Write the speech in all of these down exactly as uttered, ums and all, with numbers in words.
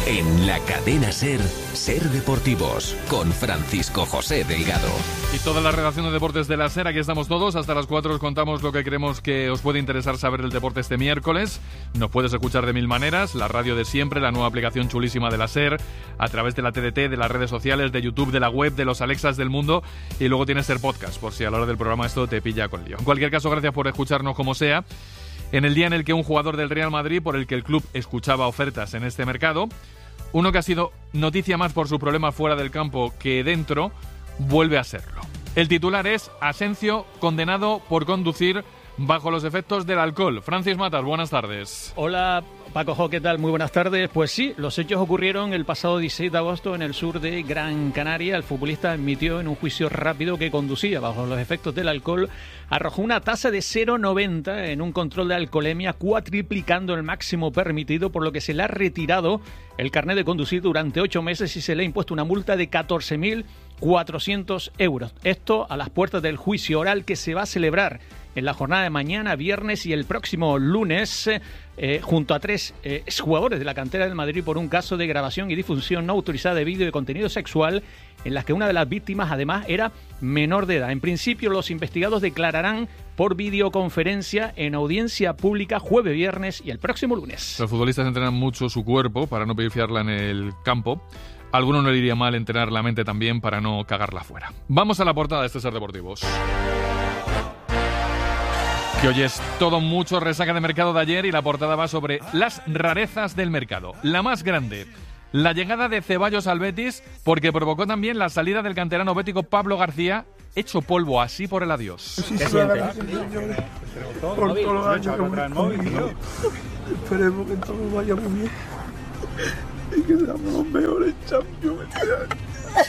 En la cadena SER, SER Deportivos, con Francisco José Delgado. Y toda la redacción de deportes de la SER, aquí estamos todos. Hasta las cuatro os contamos lo que creemos que os puede interesar saber del deporte este miércoles. Nos puedes escuchar de mil maneras, la radio de siempre, la nueva aplicación chulísima de la SER, a través de la T D T, de las redes sociales, de YouTube, de la web, de los Alexas del mundo, y luego tienes SER Podcast, por si a la hora del programa esto te pilla con lío. En cualquier caso, gracias por escucharnos como sea. En el día en el que un jugador del Real Madrid, por el que el club escuchaba ofertas en este mercado, uno que ha sido noticia más por sus problemas fuera del campo que dentro, vuelve a serlo. El titular es Asensio condenado por conducir bajo los efectos del alcohol. Francis Matas, buenas tardes. Hola Paco Jo, ¿qué tal? Muy buenas tardes. Pues sí, los hechos ocurrieron el pasado dieciséis de agosto en el sur de Gran Canaria. El futbolista admitió en un juicio rápido que conducía bajo los efectos del alcohol. Arrojó una tasa de cero coma noventa en un control de alcoholemia, cuatriplicando el máximo permitido, por lo que se le ha retirado el carnet de conducir durante ocho meses y se le ha impuesto una multa de catorce mil cuatrocientos euros. Esto a las puertas del juicio oral que se va a celebrar en la jornada de mañana, viernes y el próximo lunes, eh, junto a tres eh, exjugadores de la cantera del Madrid por un caso de grabación y difusión no autorizada de vídeo de contenido sexual, en las que una de las víctimas además era menor de edad. En principio, los investigados declararán por videoconferencia en audiencia pública jueves, viernes y el próximo lunes. Los futbolistas entrenan mucho su cuerpo para no pifiarla en el campo. A alguno no le iría mal entrenar la mente también para no cagarla fuera. Vamos a la portada de este SER Deportivos, que hoy es todo mucho resaca de mercado de ayer, y la portada va sobre las rarezas del mercado. La más grande, la llegada de Ceballos al Betis, porque provocó también la salida del canterano bético Pablo García, hecho polvo así por el adiós. Sí, sí, por todos los años que hemos convivido. Esperemos que todo vaya muy bien y que seamos los mejores champions este año.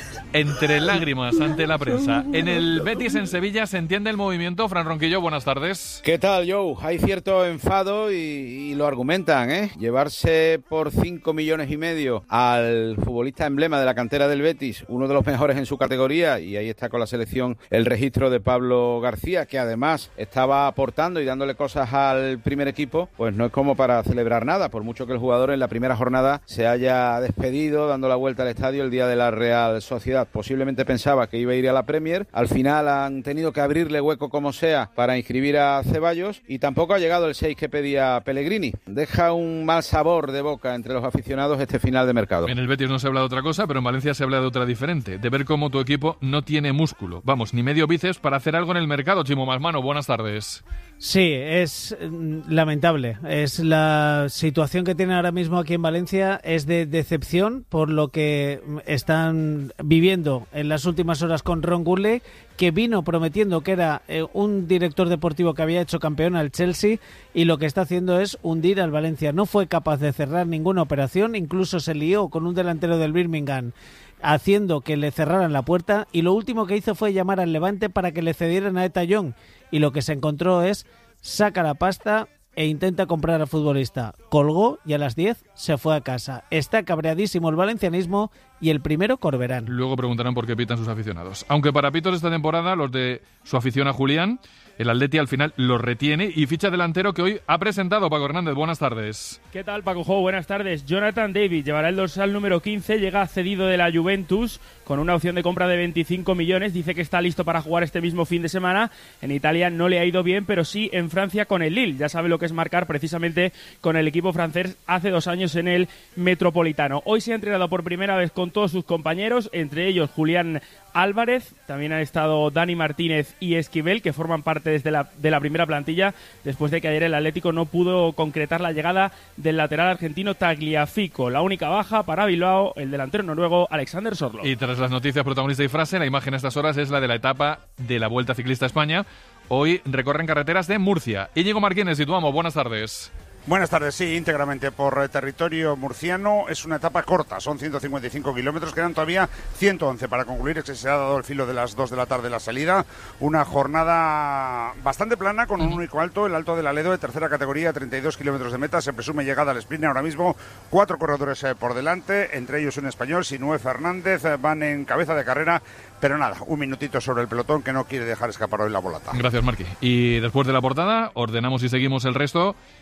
Entre lágrimas ante la prensa. En el Betis en Sevilla se entiende el movimiento. Fran Ronquillo, buenas tardes. ¿Qué tal, Joe? Hay cierto enfado y, y lo argumentan, ¿eh? Llevarse por cinco millones y medio al futbolista emblema de la cantera del Betis, uno de los mejores en su categoría, y ahí está con la selección el registro de Pablo García, que además estaba aportando y dándole cosas al primer equipo, pues no es como para celebrar nada, por mucho que el jugador en la primera jornada se haya despedido dando la vuelta al estadio el día de la Real Sociedad. Posiblemente pensaba que iba a ir a la Premier, al final han tenido que abrirle hueco como sea para inscribir a Ceballos, y tampoco ha llegado el seis que pedía Pellegrini. Deja un mal sabor de boca entre los aficionados este final de mercado. En el Betis no se habla de otra cosa, pero en Valencia se habla de otra diferente, de ver cómo tu equipo no tiene músculo, vamos, ni medio bíceps para hacer algo en el mercado. Chimo Masmano, buenas tardes. Sí, es lamentable. Es la situación que tienen ahora mismo aquí en Valencia, es de decepción por lo que están viviendo en las últimas horas con Ron Gourlay, que vino prometiendo que era eh, un director deportivo que había hecho campeón al Chelsea, y lo que está haciendo es hundir al Valencia. No fue capaz de cerrar ninguna operación, incluso se lió con un delantero del Birmingham haciendo que le cerraran la puerta, y lo último que hizo fue llamar al Levante para que le cedieran a Eta Young, y lo que se encontró es saca la pasta e intenta comprar al futbolista. Colgó y a las diez se fue a casa. Está cabreadísimo el valencianismo, y el primero Corberán. Luego preguntarán por qué pitan sus aficionados. Aunque para pitos esta temporada, los de su afición a Julián, el Atleti al final los retiene y ficha delantero que hoy ha presentado Paco Hernández. Buenas tardes. ¿Qué tal, Paco Jo? Buenas tardes. Jonathan David llevará el dorsal número quince, llega cedido de la Juventus con una opción de compra de veinticinco millones. Dice que está listo para jugar este mismo fin de semana. En Italia no le ha ido bien, pero sí en Francia con el Lille. Ya sabe lo que es marcar precisamente con el equipo francés hace dos años en el Metropolitano. Hoy se ha entrenado por primera vez con todos sus compañeros, entre ellos Julián Álvarez, también han estado Dani Martínez y Esquivel, que forman parte desde la, de la primera plantilla, después de que ayer el Atlético no pudo concretar la llegada del lateral argentino Tagliafico. La única baja para Bilbao, el delantero noruego Alexander Sorloth. Y tras las noticias protagonista y frase, la imagen a estas horas es la de la etapa de la Vuelta Ciclista a España. Hoy recorren carreteras de Murcia. Íñigo Martínez, situamos, buenas tardes. Buenas tardes, sí, íntegramente por territorio murciano. Es una etapa corta, son ciento cincuenta y cinco kilómetros, quedan todavía ciento once para concluir, que se ha dado el filo de las dos de la tarde la salida. Una jornada bastante plana, con un único alto, el Alto del Aledo, de tercera categoría, treinta y dos kilómetros de meta. Se presume llegada al sprint ahora mismo, cuatro corredores eh, por delante, entre ellos un español, Sinué Fernández, eh, van en cabeza de carrera. Pero nada, un minutito sobre el pelotón, que no quiere dejar escapar hoy la volata. Gracias, Marqui. Y después de la portada, ordenamos y seguimos el resto. Gracias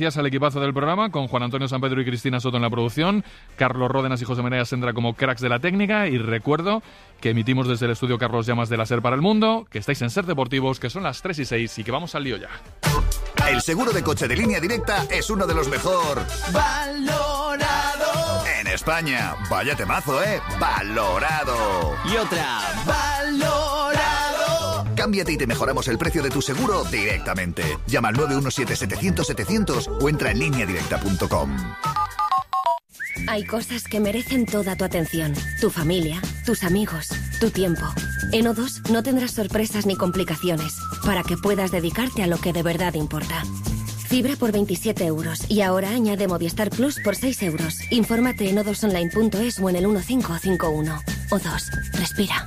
días al equipazo del programa, con Juan Antonio San Pedro y Cristina Soto en la producción, Carlos Ródenas y José María Sendra como cracks de la técnica, y recuerdo que emitimos desde el estudio Carlos Llamas de la SER para el mundo, que estáis en SER Deportivos, que son las tres y seis y que vamos al lío ya. El seguro de coche de Línea Directa es uno de los mejor valorado en España. Vaya temazo, ¿eh? Valorado. Y otra, valorado. Cámbiate y te mejoramos el precio de tu seguro directamente. Llama al nueve uno siete, setecientos, setecientos o entra en línea directa punto com. Hay cosas que merecen toda tu atención. Tu familia, tus amigos, tu tiempo. En O dos no tendrás sorpresas ni complicaciones, para que puedas dedicarte a lo que de verdad importa. Fibra por veintisiete euros y ahora añade Movistar Plus por seis euros. Infórmate en o dos online punto es o en el uno cinco cinco uno. O dos, respira.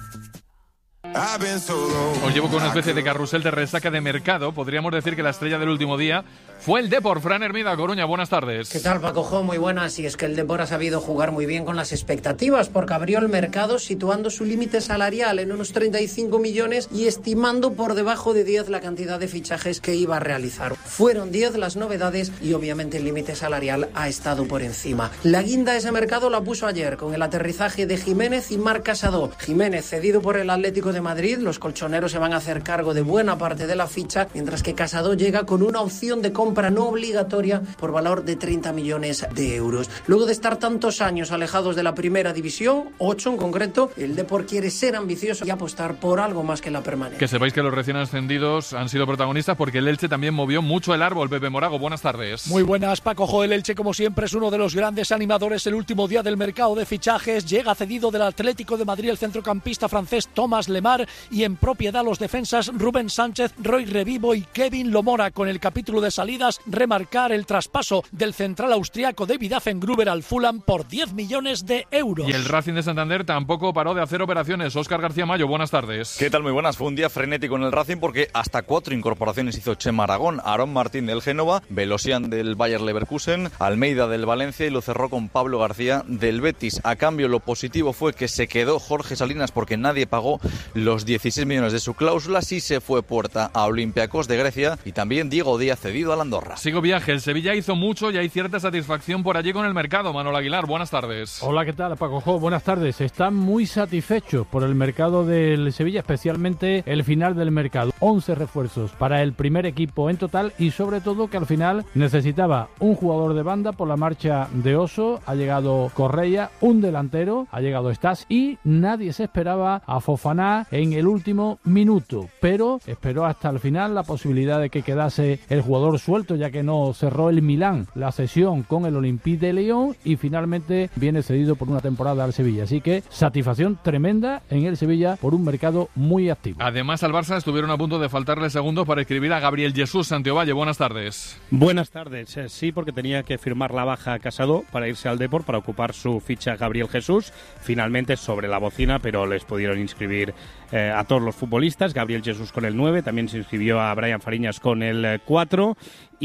Os llevo con una especie de carrusel de resaca de mercado. Podríamos decir que la estrella del último día fue el Depor. Fran Hermida, Coruña, buenas tardes. ¿Qué tal, Paco Jo? Muy buenas. Y es que el Depor ha sabido jugar muy bien con las expectativas, porque abrió el mercado situando su límite salarial en unos treinta y cinco millones y estimando por debajo de diez la cantidad de fichajes que iba a realizar. Fueron diez las novedades y obviamente el límite salarial ha estado por encima. La guinda de ese mercado la puso ayer con el aterrizaje de Jiménez y Marc Casado. Jiménez cedido por el Atlético de Madrid, los colchoneros se van a hacer cargo de buena parte de la ficha, mientras que Casado llega con una opción de compra no obligatoria por valor de treinta millones de euros. Luego de estar tantos años alejados de la primera división, ocho en concreto, el Depor quiere ser ambicioso y apostar por algo más que la permanencia. Que sepáis que los recién ascendidos han sido protagonistas porque el Elche también movió mucho el árbol. Pepe Morago, buenas tardes. Muy buenas, Paco Jo. El Elche, como siempre, es uno de los grandes animadores. El último día del mercado de fichajes llega cedido del Atlético de Madrid el centrocampista francés Thomas Lemar, y en propiedad los defensas Rubén Sánchez, Roy Revivo y Kevin Lomora. Con el capítulo de salidas, remarcar el traspaso del central austriaco David Affengruber al Fulham por diez millones de euros. Y el Racing de Santander tampoco paró de hacer operaciones. Óscar García Mayo, buenas tardes. ¿Qué tal? Muy buenas. Fue un día frenético en el Racing porque hasta cuatro incorporaciones hizo Chema Aragón, Aarón Martín del Génova, Velosian del Bayer Leverkusen, Almeida del Valencia y lo cerró con Pablo García del Betis. A cambio, lo positivo fue que se quedó Jorge Salinas porque nadie pagó los dieciséis millones de su cláusula. Sí se fue Puerta a Olympiacos de Grecia y también Diego Díaz cedido al Andorra. Sigo viaje. El Sevilla hizo mucho y hay cierta satisfacción por allí con el mercado. Manuel Aguilar, buenas tardes. Hola, ¿qué tal, Paco Jo? Buenas tardes. Están muy satisfechos por el mercado del Sevilla, especialmente el final del mercado. once refuerzos para el primer equipo en total y sobre todo que al final necesitaba un jugador de banda por la marcha de Oso. Ha llegado Correia, un delantero, ha llegado Stas y nadie se esperaba a Fofana en el último minuto, pero esperó hasta el final la posibilidad de que quedase el jugador suelto, ya que no cerró el Milán la sesión con el Olympique de Lyon y finalmente viene cedido por una temporada al Sevilla. Así que satisfacción tremenda en el Sevilla por un mercado muy activo. Además, al Barça estuvieron a punto de faltarle segundos para escribir a Gabriel Jesús. Santiovalle, buenas tardes. Buenas tardes. Sí, porque tenía que firmar la baja a Casado para irse al Depor para ocupar su ficha Gabriel Jesús. Finalmente sobre la bocina, pero les pudieron inscribir eh, a todos los futbolistas. Gabriel Jesús con el nueve, también se inscribió a Brian Fariñas con el cuatro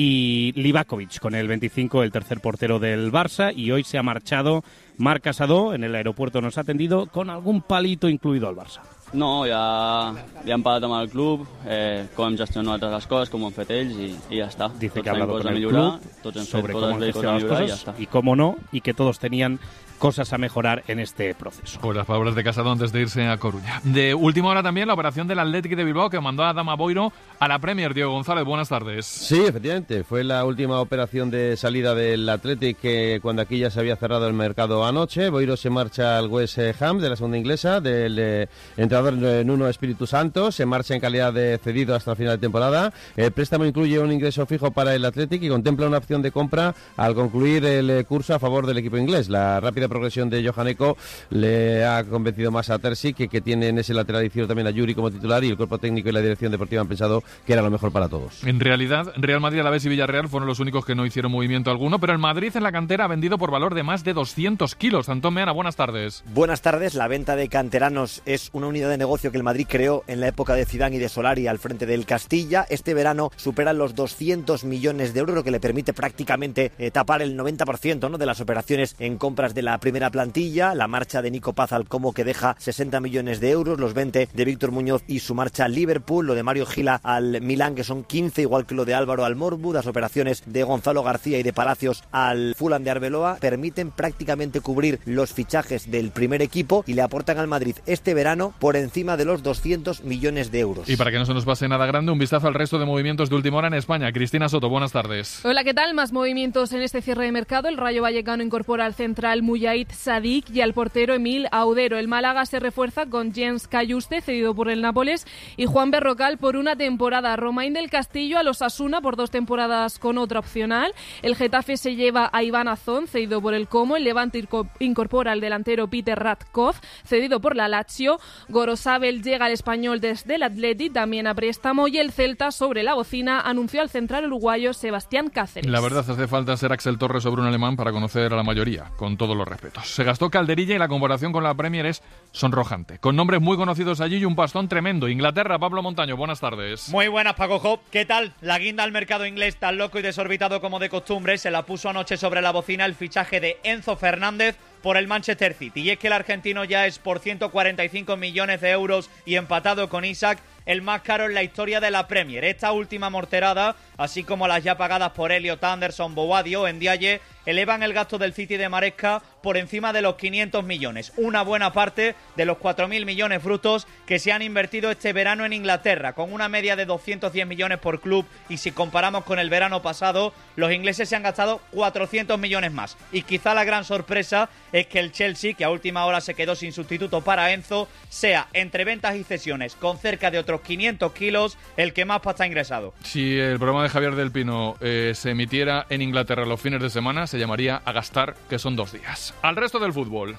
y Livakovic con el veinticinco, el tercer portero del Barça, y hoy se ha marchado Marc Casado. En el aeropuerto nos ha atendido con algun palito incluido al Barça. No, ja, ja hem parlat amb el club, eh, com hem gestionat les coses, com ho han fet ells i, i ja està. Dice tots que ha hablado con el millorar, club sobre cómo han gestionado las cosas y cómo no, y que todos tenían cosas a mejorar en este proceso. Pues las palabras de Casado antes de irse a Coruña. De última hora también la operación del Athletic de Bilbao que mandó a Adama Boiro a la Premier. Diego González, buenas tardes. Sí, efectivamente, fue la última operación de salida del Athletic que cuando aquí ya se había cerrado el mercado anoche. Boiro se marcha al West Ham de la segunda inglesa, del eh, entrenador Nuno Espíritu Santo, se marcha en calidad de cedido hasta el final de temporada. El préstamo incluye un ingreso fijo para el Athletic y contempla una opción de compra al concluir el eh, curso a favor del equipo inglés. La rápida progresión de Johan Eko le ha convencido más a Terzic, que, que tiene en ese lateral izquierdo también a Yuri como titular, y el cuerpo técnico y la dirección deportiva han pensado que era lo mejor para todos. En realidad, Real Madrid, Alavés y Villarreal fueron los únicos que no hicieron movimiento alguno, pero el Madrid en la cantera ha vendido por valor de más de doscientos kilos. Antón Meana, buenas tardes. Buenas tardes. La venta de canteranos es una unidad oportunidad de negocio que el Madrid creó en la época de Zidane y de Solari al frente del Castilla. Este verano superan los doscientos millones de euros, lo que le permite prácticamente eh, tapar el noventa por ciento, ¿no?, de las operaciones en compras de la primera plantilla. La marcha de Nico Paz al Como, que deja sesenta millones de euros, los veinte de Víctor Muñoz y su marcha al Liverpool, lo de Mario Gila al Milán, que son quince, igual que lo de Álvaro al Morbu. Las operaciones de Gonzalo García y de Palacios al Fulham de Arbeloa permiten prácticamente cubrir los fichajes del primer equipo y le aportan al Madrid este verano por encima de los doscientos millones de euros. Y para que no se nos pase nada grande, un vistazo al resto de movimientos de última hora en España. Cristina Soto, buenas tardes. Hola, ¿qué tal? Más movimientos en este cierre de mercado. El Rayo Vallecano incorpora al central Mujahid Sadik y al portero Emil Audero. El Málaga se refuerza con Jens Cayuste, cedido por el Nápoles, y Juan Berrocal por una temporada. Romain del Castillo al Osasuna por dos temporadas con otra opcional. El Getafe se lleva a Iván Azón, cedido por el Como. El Levante incorpora al delantero Peter Radkov, cedido por la Lazio. Gorosabel llega al Español desde el Atleti, también a préstamo. Y el Celta, sobre la bocina, anunció al central uruguayo Sebastián Cáceres. La verdad, hace falta ser Axel Torres sobre un alemán para conocer a la mayoría, con todos los respetos. Se gastó calderilla y la comparación con la Premier es sonrojante. Con nombres muy conocidos allí y un pastón tremendo. Inglaterra, Pablo Montaño, buenas tardes. Muy buenas, Paco Job. ¿Qué tal? La guinda al mercado inglés, tan loco y desorbitado como de costumbre, se la puso anoche sobre la bocina el fichaje de Enzo Fernández por el Manchester City. Y es que el argentino ya es por ciento cuarenta y cinco millones de euros y empatado con Isaac el más caro en la historia de la Premier. Esta última morterada, así como las ya pagadas por Elliot Anderson, Bowadio o Ndiaye, elevan el gasto del City de Maresca por encima de los quinientos millones. Una buena parte de los cuatro mil millones brutos que se han invertido este verano en Inglaterra, con una media de doscientos diez millones por club, y si comparamos con el verano pasado, los ingleses se han gastado cuatrocientos millones más. Y quizá la gran sorpresa es que el Chelsea, que a última hora se quedó sin sustituto para Enzo, sea, entre ventas y cesiones, con cerca de otros quinientos kilos, el que más pasta ha ingresado. Si el programa de Javier del Pino eh, se emitiera en Inglaterra los fines de semana, se llamaría A Gastar, que son dos días. Al resto del fútbol,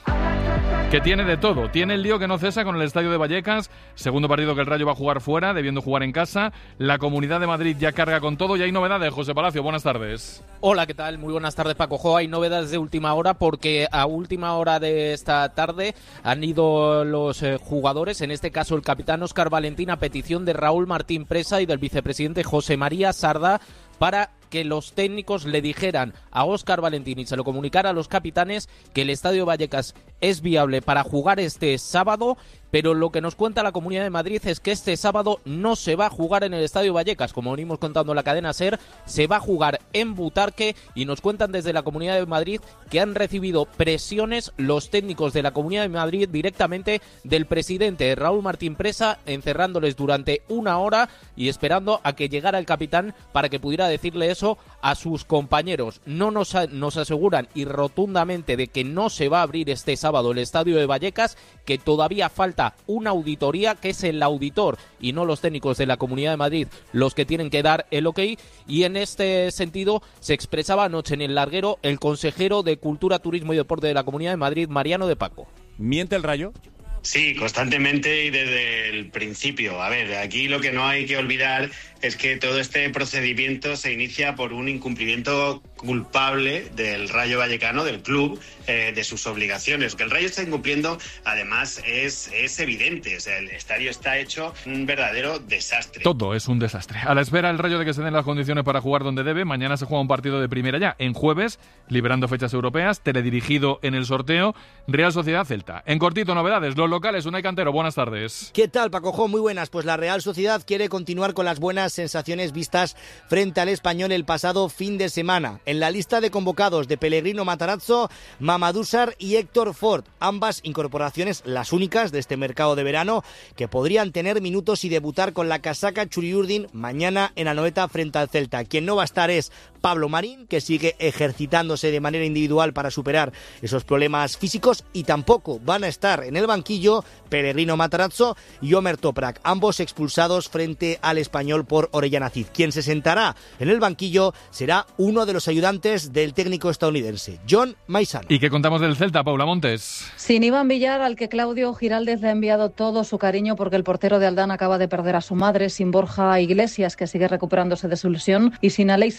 que tiene de todo. Tiene el lío que no cesa con el Estadio de Vallecas, segundo partido que el Rayo va a jugar fuera, debiendo jugar en casa. La Comunidad de Madrid ya carga con todo y hay novedades. José Palacio, buenas tardes. Hola, ¿qué tal? Muy buenas tardes, Paco Jo. Hay novedades de última hora porque a última hora de esta tarde han ido los eh, jugadores, en este caso el capitán Óscar Valentín, a petición de Raúl Martín Presa y del vicepresidente José María Sarda, para que los técnicos le dijeran a Óscar Valentín y se lo comunicara a los capitanes que el Estadio Vallecas es viable para jugar este sábado, pero lo que nos cuenta la Comunidad de Madrid es que este sábado no se va a jugar en el Estadio Vallecas, como venimos contando en la cadena SER, se va a jugar en Butarque, y nos cuentan desde la Comunidad de Madrid que han recibido presiones los técnicos de la Comunidad de Madrid directamente del presidente Raúl Martín Presa, encerrándoles durante una hora y esperando a que llegara el capitán para que pudiera decirle eso a sus compañeros. No nos, nos aseguran y rotundamente de que no se va a abrir este sábado el Estadio de Vallecas, que todavía falta una auditoría, que es el auditor y no los técnicos de la Comunidad de Madrid los que tienen que dar el ok, y en este sentido se expresaba anoche en el larguero el consejero de Cultura, Turismo y Deporte de la Comunidad de Madrid, Mariano de Paco. ¿Miente el Rayo? Sí, constantemente y desde el principio. A ver, aquí lo que no hay que olvidar es que todo este procedimiento se inicia por un incumplimiento culpable del Rayo Vallecano, del club, eh, de sus obligaciones. Que el Rayo está incumpliendo, además, es, es evidente. O sea, el estadio está hecho un verdadero desastre. Todo es un desastre. A la espera el Rayo de que se den las condiciones para jugar donde debe, mañana se juega un partido de primera ya, en jueves, liberando fechas europeas, teledirigido en el sorteo, Real Sociedad Celta. En cortito, novedades, los locales, Unai Cantero, buenas tardes. ¿Qué tal, Paco Jo? Muy buenas. Pues la Real Sociedad quiere continuar con las buenas sensaciones vistas frente al Español el pasado fin de semana. En la lista de convocados de Pellegrino Matarazzo, Mamadou Sarr y Héctor Ford, ambas incorporaciones las únicas de este mercado de verano que podrían tener minutos y debutar con la casaca Churiurdin mañana en Anoeta frente al Celta. Quien no va a estar es Pablo Marín, que sigue ejercitándose de manera individual para superar esos problemas físicos, y tampoco van a estar en el banquillo Pellegrino Matarazzo y Omer Toprak, ambos expulsados frente al Español por Orellana Cid. Quien se sentará en el banquillo será uno de los ayudantes del técnico estadounidense, John Maizano. ¿Y qué contamos del Celta, Paula Montes? Sin Iván Villar, al que Claudio Giraldez le ha enviado todo su cariño porque el portero de Aldán acaba de perder a su madre, sin Borja Iglesias, que sigue recuperándose de su lesión, y sin Aleix Febas,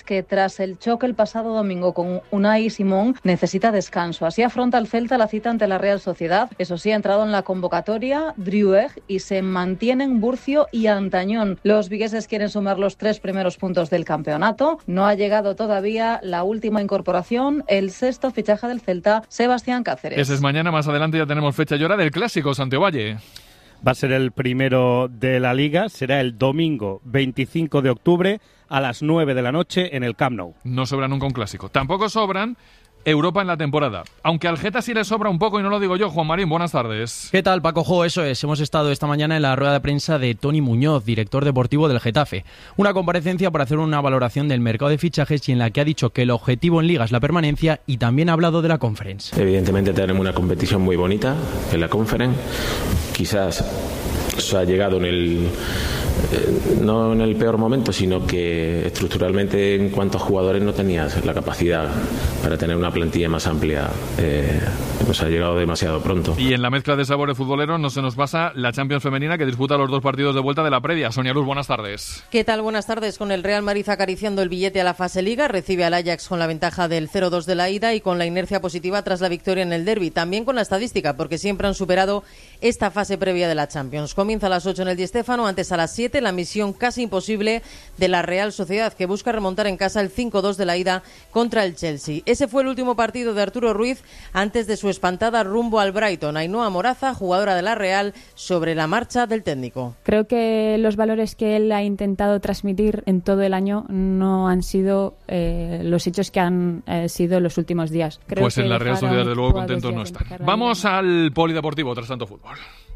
que tras el choque el pasado domingo con Unai Simón necesita descanso. Así afronta el Celta la cita ante la Real Sociedad. Eso sí, ha entrado en la convocatoria Driouech y se mantienen Burcio y Antañón. Los vigueses quieren sumar los tres primeros puntos del campeonato. No ha llegado todavía la última incorporación, el sexto fichaje del Celta, Sebastián Cáceres. Ese es mañana, más adelante ya tenemos fecha y hora del clásico Santiago Valle. Va a ser el primero de la Liga, será el domingo veinticinco de octubre a las nueve de la noche en el Camp Nou. No sobra nunca un clásico. Tampoco sobran Europa en la temporada. Aunque al Geta sí le sobra un poco y no lo digo yo. Juan Marín, buenas tardes. ¿Qué tal, Paco Jo? Eso es, hemos estado esta mañana en la rueda de prensa de Toni Muñoz, director deportivo del Getafe. Una comparecencia para hacer una valoración del mercado de fichajes y en la que ha dicho que el objetivo en Liga es la permanencia y también ha hablado de la Conference. Evidentemente tenemos una competición muy bonita en la Conference. Quizás se ha llegado en el... Eh, no en el peor momento, sino que estructuralmente en cuanto a jugadores no tenías la capacidad para tener una plantilla más amplia. Eh, nos ha llegado demasiado pronto. Y en la mezcla de sabores futboleros no se nos pasa la Champions femenina que disputa los dos partidos de vuelta de la previa. Sonia Luz, buenas tardes. ¿Qué tal? Buenas tardes. Con el Real Madrid acariciando el billete a la fase Liga, recibe al Ajax con la ventaja del cero dos de la ida y con la inercia positiva tras la victoria en el derbi. También con la estadística, porque siempre han superado esta fase previa de la Champions. Comienza a las ocho en el Di Stéfano, antes a las siete la misión casi imposible de la Real Sociedad, que busca remontar en casa el cinco dos de la ida contra el Chelsea. Ese fue el último partido de Arturo Ruiz antes de su espantada rumbo al Brighton. Ainhoa Moraza, jugadora de la Real, sobre la marcha del técnico. Creo que los valores que él ha intentado transmitir en todo el año no han sido eh, los hechos que han eh, sido los últimos días. Creo pues en la Real Sociedad, de luego, contentos no están. Vamos al polideportivo tras tanto fútbol.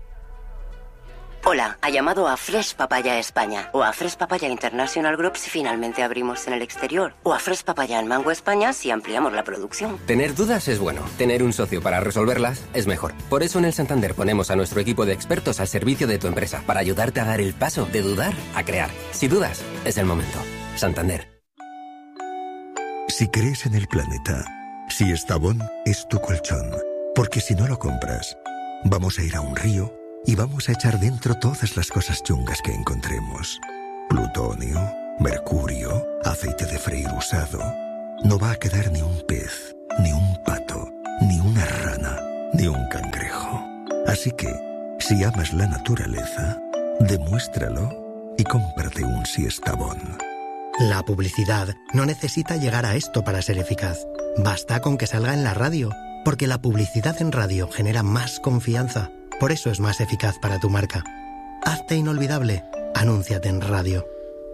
Hola, ha llamado a Fresh Papaya España o a Fresh Papaya International Group si finalmente abrimos en el exterior o a Fresh Papaya en Mango España si ampliamos la producción. Tener dudas es bueno, tener un socio para resolverlas es mejor. Por eso en el Santander ponemos a nuestro equipo de expertos al servicio de tu empresa para ayudarte a dar el paso de dudar a crear. Si dudas, es el momento. Santander. Si crees en el planeta, si Estavón es tu colchón, porque si no lo compras, vamos a ir a un río y vamos a echar dentro todas las cosas chungas que encontremos. Plutonio, mercurio, aceite de freír usado. No va a quedar ni un pez, ni un pato, ni una rana, ni un cangrejo. Así que, si amas la naturaleza, demuéstralo y cómprate un Siestabón. La publicidad no necesita llegar a esto para ser eficaz. Basta con que salga en la radio, porque la publicidad en radio genera más confianza. Por eso es más eficaz para tu marca. Hazte inolvidable. Anúnciate en radio.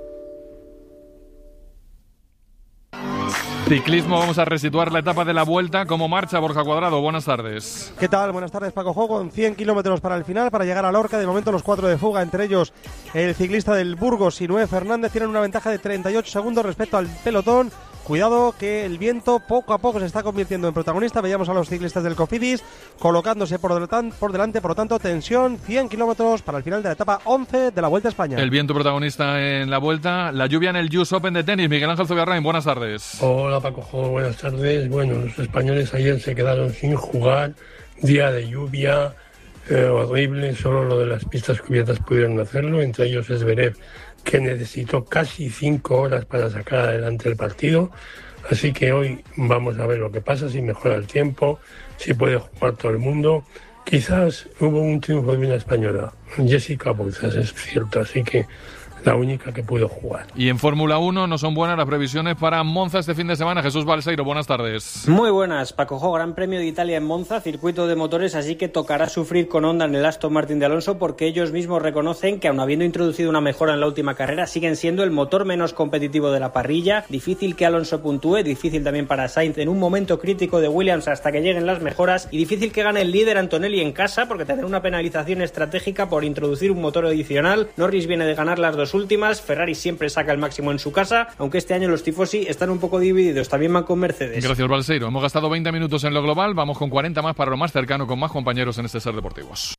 Ciclismo, vamos a resituar la etapa de la vuelta. ¿Cómo marcha Borja Cuadrado? Buenas tardes. ¿Qué tal? Buenas tardes, Paco Jo. Con cien kilómetros para el final, para llegar a Lorca. De momento los cuatro de fuga, entre ellos el ciclista del Burgos, Noé Fernández, tienen una ventaja de treinta y ocho segundos respecto al pelotón. Cuidado que el viento poco a poco se está convirtiendo en protagonista. Veíamos a los ciclistas del Cofidis colocándose por delante, por delante, por lo tanto, tensión, cien kilómetros para el final de la etapa once de la Vuelta a España. El viento protagonista en la Vuelta, la lluvia en el U S Open de tenis. Miguel Ángel Zubiarrain, buenas tardes. Hola Paco Jo, buenas tardes. Bueno, los españoles ayer se quedaron sin jugar, día de lluvia, eh, horrible, solo lo de las pistas cubiertas pudieron hacerlo, entre ellos Zverev, que necesitó casi cinco horas para sacar adelante el partido. Así que hoy vamos a ver lo que pasa, si mejora el tiempo, si puede jugar todo el mundo. Quizás hubo un triunfo de una española, Jessica Bouzas, es cierto, así que la única que pudo jugar. Y en Fórmula uno no son buenas las previsiones para Monza este fin de semana. Jesús Balseiro, buenas tardes. Muy buenas, Paco Jo. Gran Premio de Italia en Monza, circuito de motores, así que tocará sufrir con Honda en el Aston Martin de Alonso, porque ellos mismos reconocen que, aun habiendo introducido una mejora en la última carrera, siguen siendo el motor menos competitivo de la parrilla. Difícil que Alonso puntúe, difícil también para Sainz en un momento crítico de Williams hasta que lleguen las mejoras, y difícil que gane el líder Antonelli en casa, porque tendrá una penalización estratégica por introducir un motor adicional. Norris viene de ganar las dos últimas, Ferrari siempre saca el máximo en su casa, aunque este año los tifosi están un poco divididos, también van con Mercedes. Gracias, Balseiro. Hemos gastado veinte minutos en lo global, vamos con cuarenta más para lo más cercano, con más compañeros en este Ser Deportivos.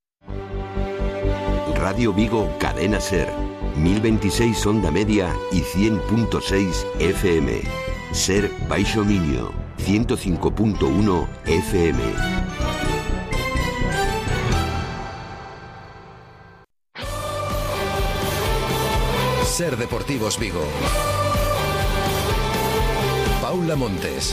Radio Vigo, Cadena Ser, mil veintiséis onda media y cien punto seis F M. Ser Baixo Minio, ciento cinco punto uno F M. Ser Deportivos Vigo. Paula Montes.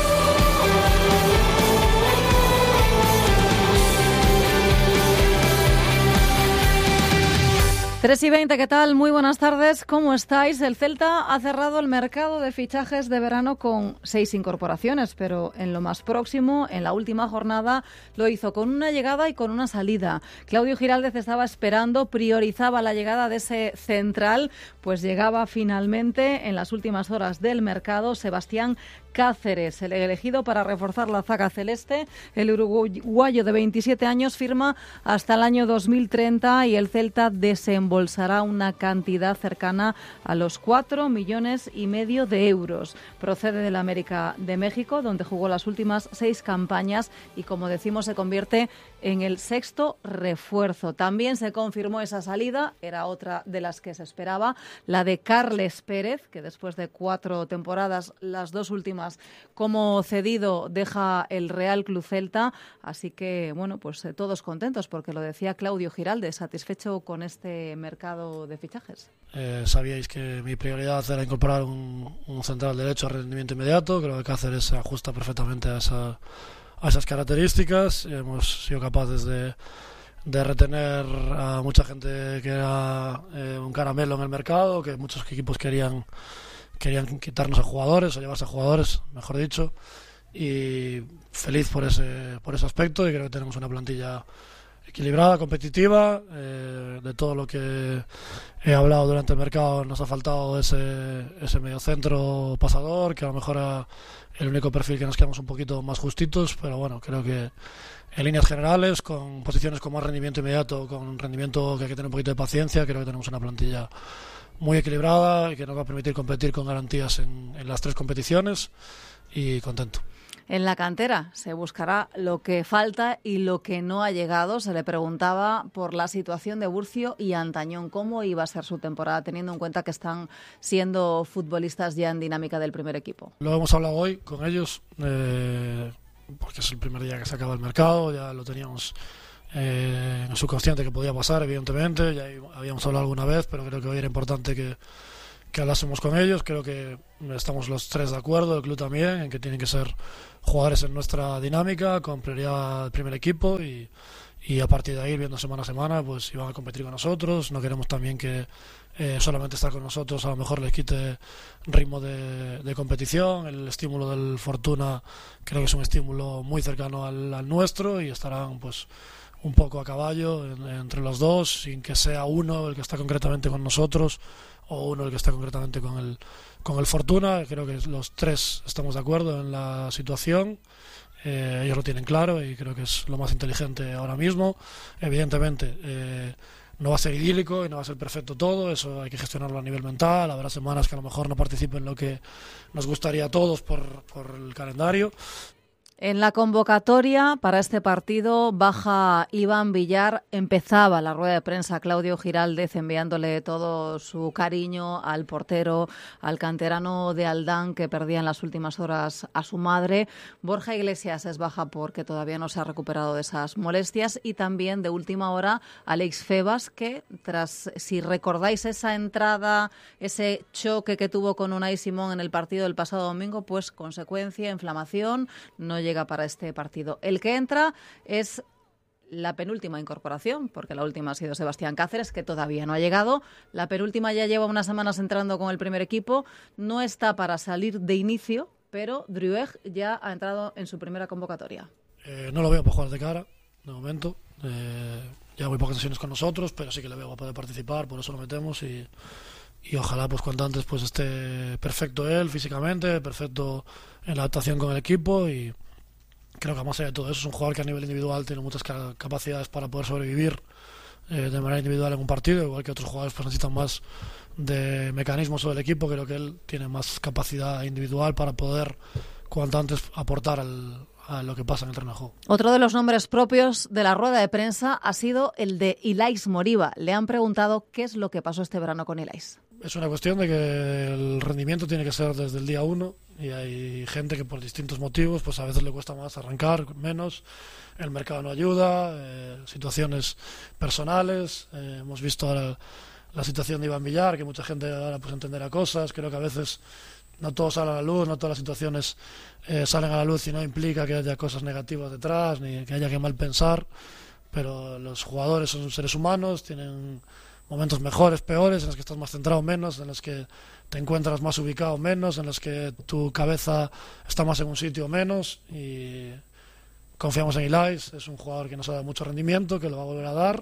tres y veinte, ¿qué tal? Muy buenas tardes, ¿cómo estáis? El Celta ha cerrado el mercado de fichajes de verano con seis incorporaciones, pero en lo más próximo, en la última jornada, lo hizo con una llegada y con una salida. Claudio Giraldez estaba esperando, priorizaba la llegada de ese central, pues llegaba finalmente en las últimas horas del mercado Sebastián Cáceres, el elegido para reforzar la zaga celeste. El uruguayo de veintisiete años firma hasta el año dos mil treinta y el Celta desembolsará una cantidad cercana a los cuatro millones y medio de euros. Procede del América de México, donde jugó las últimas seis campañas y, como decimos, se convierte en el sexto refuerzo. También se confirmó esa salida, era otra de las que se esperaba, la de Carles Pérez, que después de cuatro temporadas, las dos últimas como cedido, deja el Real Club Celta. Así que, bueno, pues eh, todos contentos, porque lo decía Claudio Giraldez, satisfecho con este mercado de fichajes. Eh, sabíais que mi prioridad era incorporar un, un central derecho a rendimiento inmediato. Creo que Cáceres se ajusta perfectamente a, esa, a esas características. Hemos sido capaces de, de retener a mucha gente que era eh, un caramelo en el mercado, que muchos equipos querían querían quitarnos a jugadores o llevarse a jugadores, mejor dicho, y feliz por ese por ese aspecto, y creo que tenemos una plantilla equilibrada, competitiva. Eh, de todo lo que he hablado durante el mercado, nos ha faltado ese, ese mediocentro pasador, que a lo mejor era el único perfil que nos quedamos un poquito más justitos, pero bueno, creo que en líneas generales, con posiciones con más rendimiento inmediato, con rendimiento que hay que tener un poquito de paciencia, creo que tenemos una plantilla muy equilibrada y que nos va a permitir competir con garantías en, en las tres competiciones, y contento. En la cantera se buscará lo que falta y lo que no ha llegado. Se le preguntaba por la situación de Burcio y Antañón, cómo iba a ser su temporada, teniendo en cuenta que están siendo futbolistas ya en dinámica del primer equipo. Lo hemos hablado hoy con ellos, eh, porque es el primer día que se acaba el mercado, ya lo teníamos Eh, en subconsciente que podía pasar, evidentemente, ya habíamos hablado alguna vez, pero creo que hoy era importante que, que hablásemos con ellos. Creo que estamos los tres de acuerdo, el club también, en que tienen que ser jugadores en nuestra dinámica, con prioridad al primer equipo, y, y a partir de ahí, viendo semana a semana, pues iban a competir con nosotros. No queremos también que eh, solamente estar con nosotros a lo mejor les quite ritmo de, de competición. El estímulo del Fortuna creo que es un estímulo muy cercano al, al nuestro, y estarán pues un poco a caballo en, entre los dos, sin que sea uno el que está concretamente con nosotros o uno el que está concretamente con el con el Fortuna. Creo que los tres estamos de acuerdo en la situación, eh, ellos lo tienen claro y creo que es lo más inteligente ahora mismo. Evidentemente eh, no va a ser idílico y no va a ser perfecto todo, eso hay que gestionarlo a nivel mental. Habrá semanas que a lo mejor no participen lo que nos gustaría a todos por, por el calendario. En la convocatoria para este partido baja Iván Villar. Empezaba la rueda de prensa Claudio Giraldez enviándole todo su cariño al portero, al canterano de Aldán, que perdía en las últimas horas a su madre. Borja Iglesias es baja porque todavía no se ha recuperado de esas molestias. Y también de última hora Alex Febas, que tras, si recordáis esa entrada, ese choque que tuvo con Unai Simón en el partido del pasado domingo, pues consecuencia, inflamación, no llega para este partido. El que entra es la penúltima incorporación, porque la última ha sido Sebastián Cáceres, que todavía no ha llegado. La penúltima ya lleva unas semanas entrando con el primer equipo. No está para salir de inicio, pero Driouech ya ha entrado en su primera convocatoria. Eh, no lo veo para jugar de cara, de momento. Eh, ya muy pocas sesiones con nosotros, pero sí que le veo para poder participar, por eso lo metemos, y, y ojalá pues cuanto antes pues esté perfecto él físicamente, perfecto en la adaptación con el equipo. Y creo que más allá de todo eso es un jugador que a nivel individual tiene muchas capacidades para poder sobrevivir eh, de manera individual en un partido, igual que otros jugadores pues necesitan más de mecanismos sobre el equipo. Creo que él tiene más capacidad individual para poder cuanto antes aportar al, a lo que pasa en el terreno de juego. Otro de los nombres propios de la rueda de prensa ha sido el de Ilais Moriba. Le han preguntado qué es lo que pasó este verano con Ilais. Es una cuestión de que el rendimiento tiene que ser desde el día uno, y hay gente que por distintos motivos pues a veces le cuesta más arrancar, menos, el mercado no ayuda, eh, situaciones personales, eh, hemos visto ahora la situación de Iván Villar, que mucha gente ahora pues entenderá cosas. Creo que a veces no todo sale a la luz, no todas las situaciones eh, salen a la luz y no implica que haya cosas negativas detrás, ni que haya que mal pensar, pero los jugadores son seres humanos, tienen momentos mejores, peores, en los que estás más centrado, menos, en los que te encuentras más ubicado, menos, en los que tu cabeza está más en un sitio, menos, y confiamos en Ilais, es un jugador que nos ha dado mucho rendimiento, que lo va a volver a dar,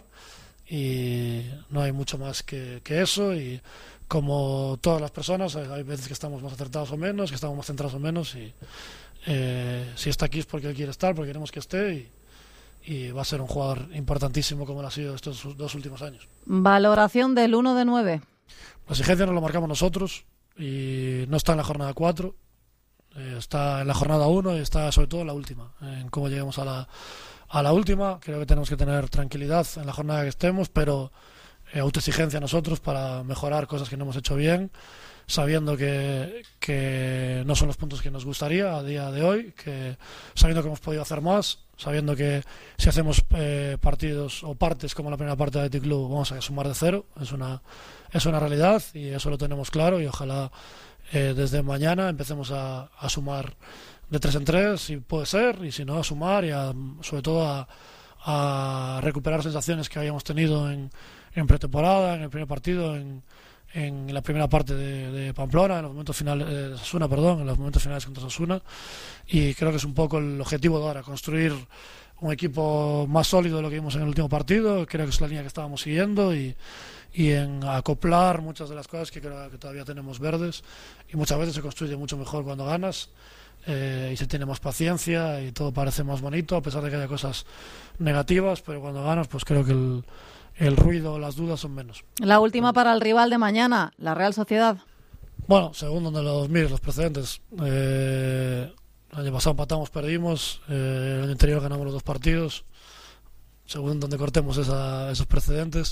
y no hay mucho más que, que eso, y como todas las personas, hay, hay veces que estamos más acertados o menos, que estamos más centrados o menos, y eh, si está aquí es porque él quiere estar, porque queremos que esté, y y va a ser un jugador importantísimo como lo ha sido estos dos últimos años. Valoración del uno de nueve. La exigencia nos la marcamos nosotros y no está en la jornada cuatro, eh, está en la jornada uno y está sobre todo en la última, en cómo lleguemos a la, a la última. Creo que tenemos que tener tranquilidad en la jornada que estemos, pero eh, autoexigencia nosotros para mejorar cosas que no hemos hecho bien, sabiendo que, que no son los puntos que nos gustaría a día de hoy, que sabiendo que hemos podido hacer más, sabiendo que si hacemos eh, partidos o partes como la primera parte de Athletic Club vamos a sumar de cero, es una, es una realidad y eso lo tenemos claro, y ojalá eh, desde mañana empecemos a, a sumar de tres en tres, si puede ser, y si no a sumar y a, sobre todo a, a recuperar sensaciones que habíamos tenido en, en pretemporada, en el primer partido, en en la primera parte de, de Pamplona, en los momentos finales de eh, Osasuna, perdón, en los momentos finales contra Osasuna, y creo que es un poco el objetivo de ahora, construir un equipo más sólido de lo que vimos en el último partido. Creo que es la línea que estábamos siguiendo, y, y en acoplar muchas de las cosas que creo que todavía tenemos verdes, y muchas veces se construye mucho mejor cuando ganas, eh, y se tiene más paciencia y todo parece más bonito a pesar de que haya cosas negativas, pero cuando ganas pues creo que el el ruido, las dudas son menos. La última para el rival de mañana, la Real Sociedad. Bueno, según donde los mires, los precedentes. Eh, el año pasado empatamos, perdimos. Eh, el año anterior ganamos los dos partidos. Según donde cortemos esa, esos precedentes.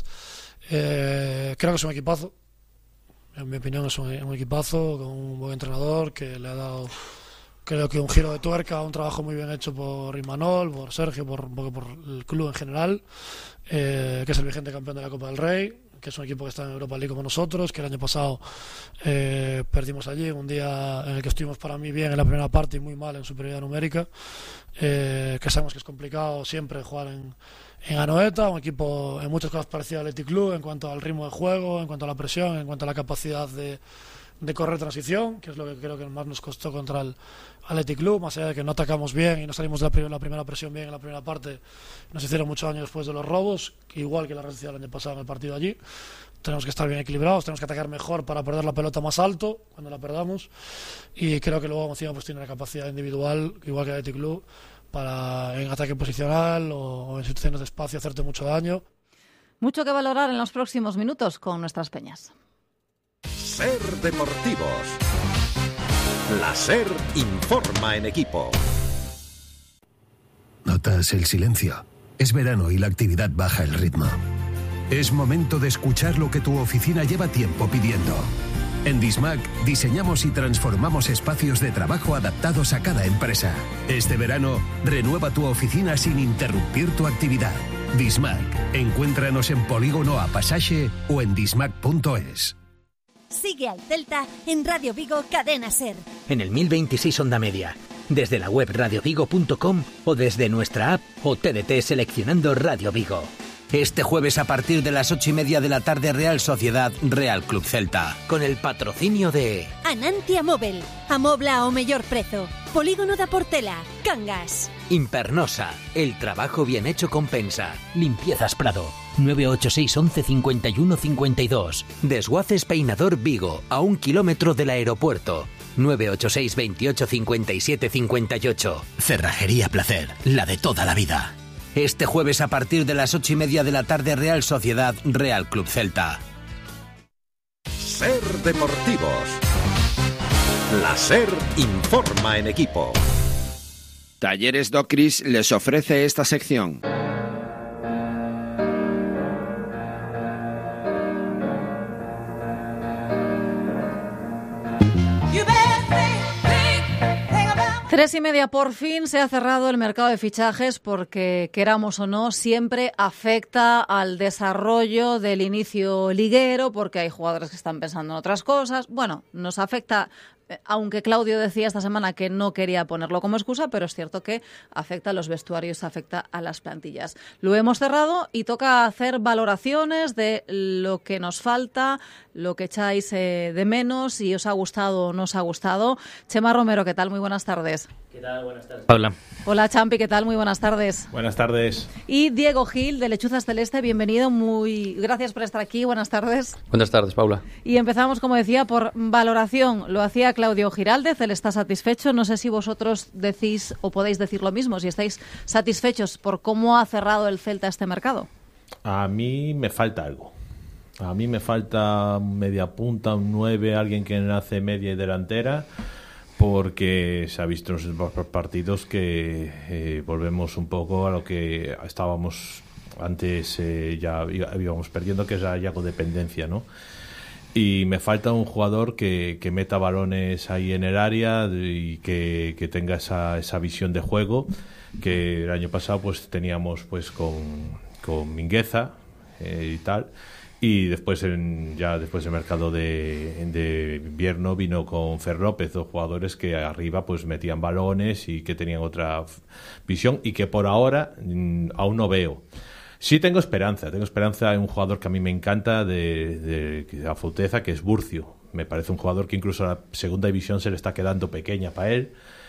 Eh, creo que es un equipazo. En mi opinión es un, un equipazo con un buen entrenador que le ha dado, creo que un giro de tuerca, un trabajo muy bien hecho por Imanol, por Sergio, por, un poco por el club en general. Eh, que es el vigente campeón de la Copa del Rey, que es un equipo que está en Europa League como nosotros, que el año pasado eh, perdimos allí, un día en el que estuvimos para mí bien en la primera parte y muy mal en superioridad numérica, eh, que sabemos que es complicado siempre jugar en, en Anoeta, un equipo en muchas cosas parecido al Athletic Club en cuanto al ritmo de juego, en cuanto a la presión, en cuanto a la capacidad de de correr transición, que es lo que creo que más nos costó contra el Athletic Club, más allá de que no atacamos bien y no salimos de la, prim- la primera presión bien en la primera parte, nos hicieron mucho daño después de los robos, igual que la Real Sociedad el año pasado en el partido allí. Tenemos que estar bien equilibrados, tenemos que atacar mejor para perder la pelota más alto cuando la perdamos, y creo que luego encima pues tiene la capacidad individual, igual que el Athletic Club, para en ataque posicional o, o en situaciones de espacio hacerte mucho daño. Mucho que valorar en los próximos minutos con nuestras peñas. Ser Deportivos. La SER informa en equipo. ¿Notas el silencio? Es verano y la actividad baja el ritmo. Es momento de escuchar lo que tu oficina lleva tiempo pidiendo. En Dismac diseñamos y transformamos espacios de trabajo adaptados a cada empresa. Este verano, renueva tu oficina sin interrumpir tu actividad. Dismac. Encuéntranos en Polígono A Pasaje o en dismac punto es. Sigue al Celta en Radio Vigo Cadena SER. En el mil veintiséis Onda Media, desde la web radio vigo punto com o desde nuestra app o T D T seleccionando Radio Vigo. Este jueves a partir de las ocho y media de la tarde, Real Sociedad Real Club Celta, con el patrocinio de Anantia Móvil, amobla ao mellor prezo. Polígono da Portela, Cangas. Impernosa, el trabajo bien hecho compensa. Limpiezas Prado, nueve ocho seis once cincuenta y uno cincuenta y dos. Desguaces Peinador Vigo, a un kilómetro del aeropuerto. nueve ocho seis veintiocho cincuenta y siete cincuenta y ocho. Cerrajería Placer, la de toda la vida. Este jueves a partir de las ocho y media de la tarde, Real Sociedad Real Club Celta. Ser Deportivos. La SER informa en equipo. Talleres Docris les ofrece esta sección. Tres y media, por fin se ha cerrado el mercado de fichajes porque, queramos o no, siempre afecta al desarrollo del inicio liguero porque hay jugadores que están pensando en otras cosas. Bueno, nos afecta aunque Claudio decía esta semana que no quería ponerlo como excusa, pero es cierto que afecta a los vestuarios, afecta a las plantillas. Lo hemos cerrado y toca hacer valoraciones de lo que nos falta, lo que echáis eh, de menos, si os ha gustado o no os ha gustado. Chema Romero, ¿qué tal? Muy buenas tardes. ¿Qué tal? Buenas tardes. Paula. Hola, Champi, ¿qué tal? Muy buenas tardes. Buenas tardes. Y Diego Gil, de Lechuzas Celeste, bienvenido. Muy gracias por estar aquí. Buenas tardes. Buenas tardes, Paula. Y empezamos, como decía, por valoración. Lo hacía Claudio Giraldez, él está satisfecho. No sé si vosotros decís o podéis decir lo mismo, si estáis satisfechos por cómo ha cerrado el Celta este mercado. A mí me falta algo. A mí me falta media punta, un nueve, alguien que hace media y delantera, porque se ha visto en los partidos que eh, volvemos un poco a lo que estábamos antes, eh, ya íbamos perdiendo, que es la codependencia, ¿no? Y me falta un jugador que, que meta balones ahí en el área y que, que tenga esa, esa visión de juego que el año pasado pues teníamos pues con, con Mingueza eh, y tal. Y después, en, ya después del mercado de, de invierno, vino con Fer López, dos jugadores que arriba pues metían balones y que tenían otra visión y que por ahora mmm, aún no veo. Sí tengo esperanza, tengo esperanza en un jugador que a mí me encanta de, de, de la Fauteza, que es Burcio. Me parece un jugador que incluso a la segunda división se le está quedando pequeña para él.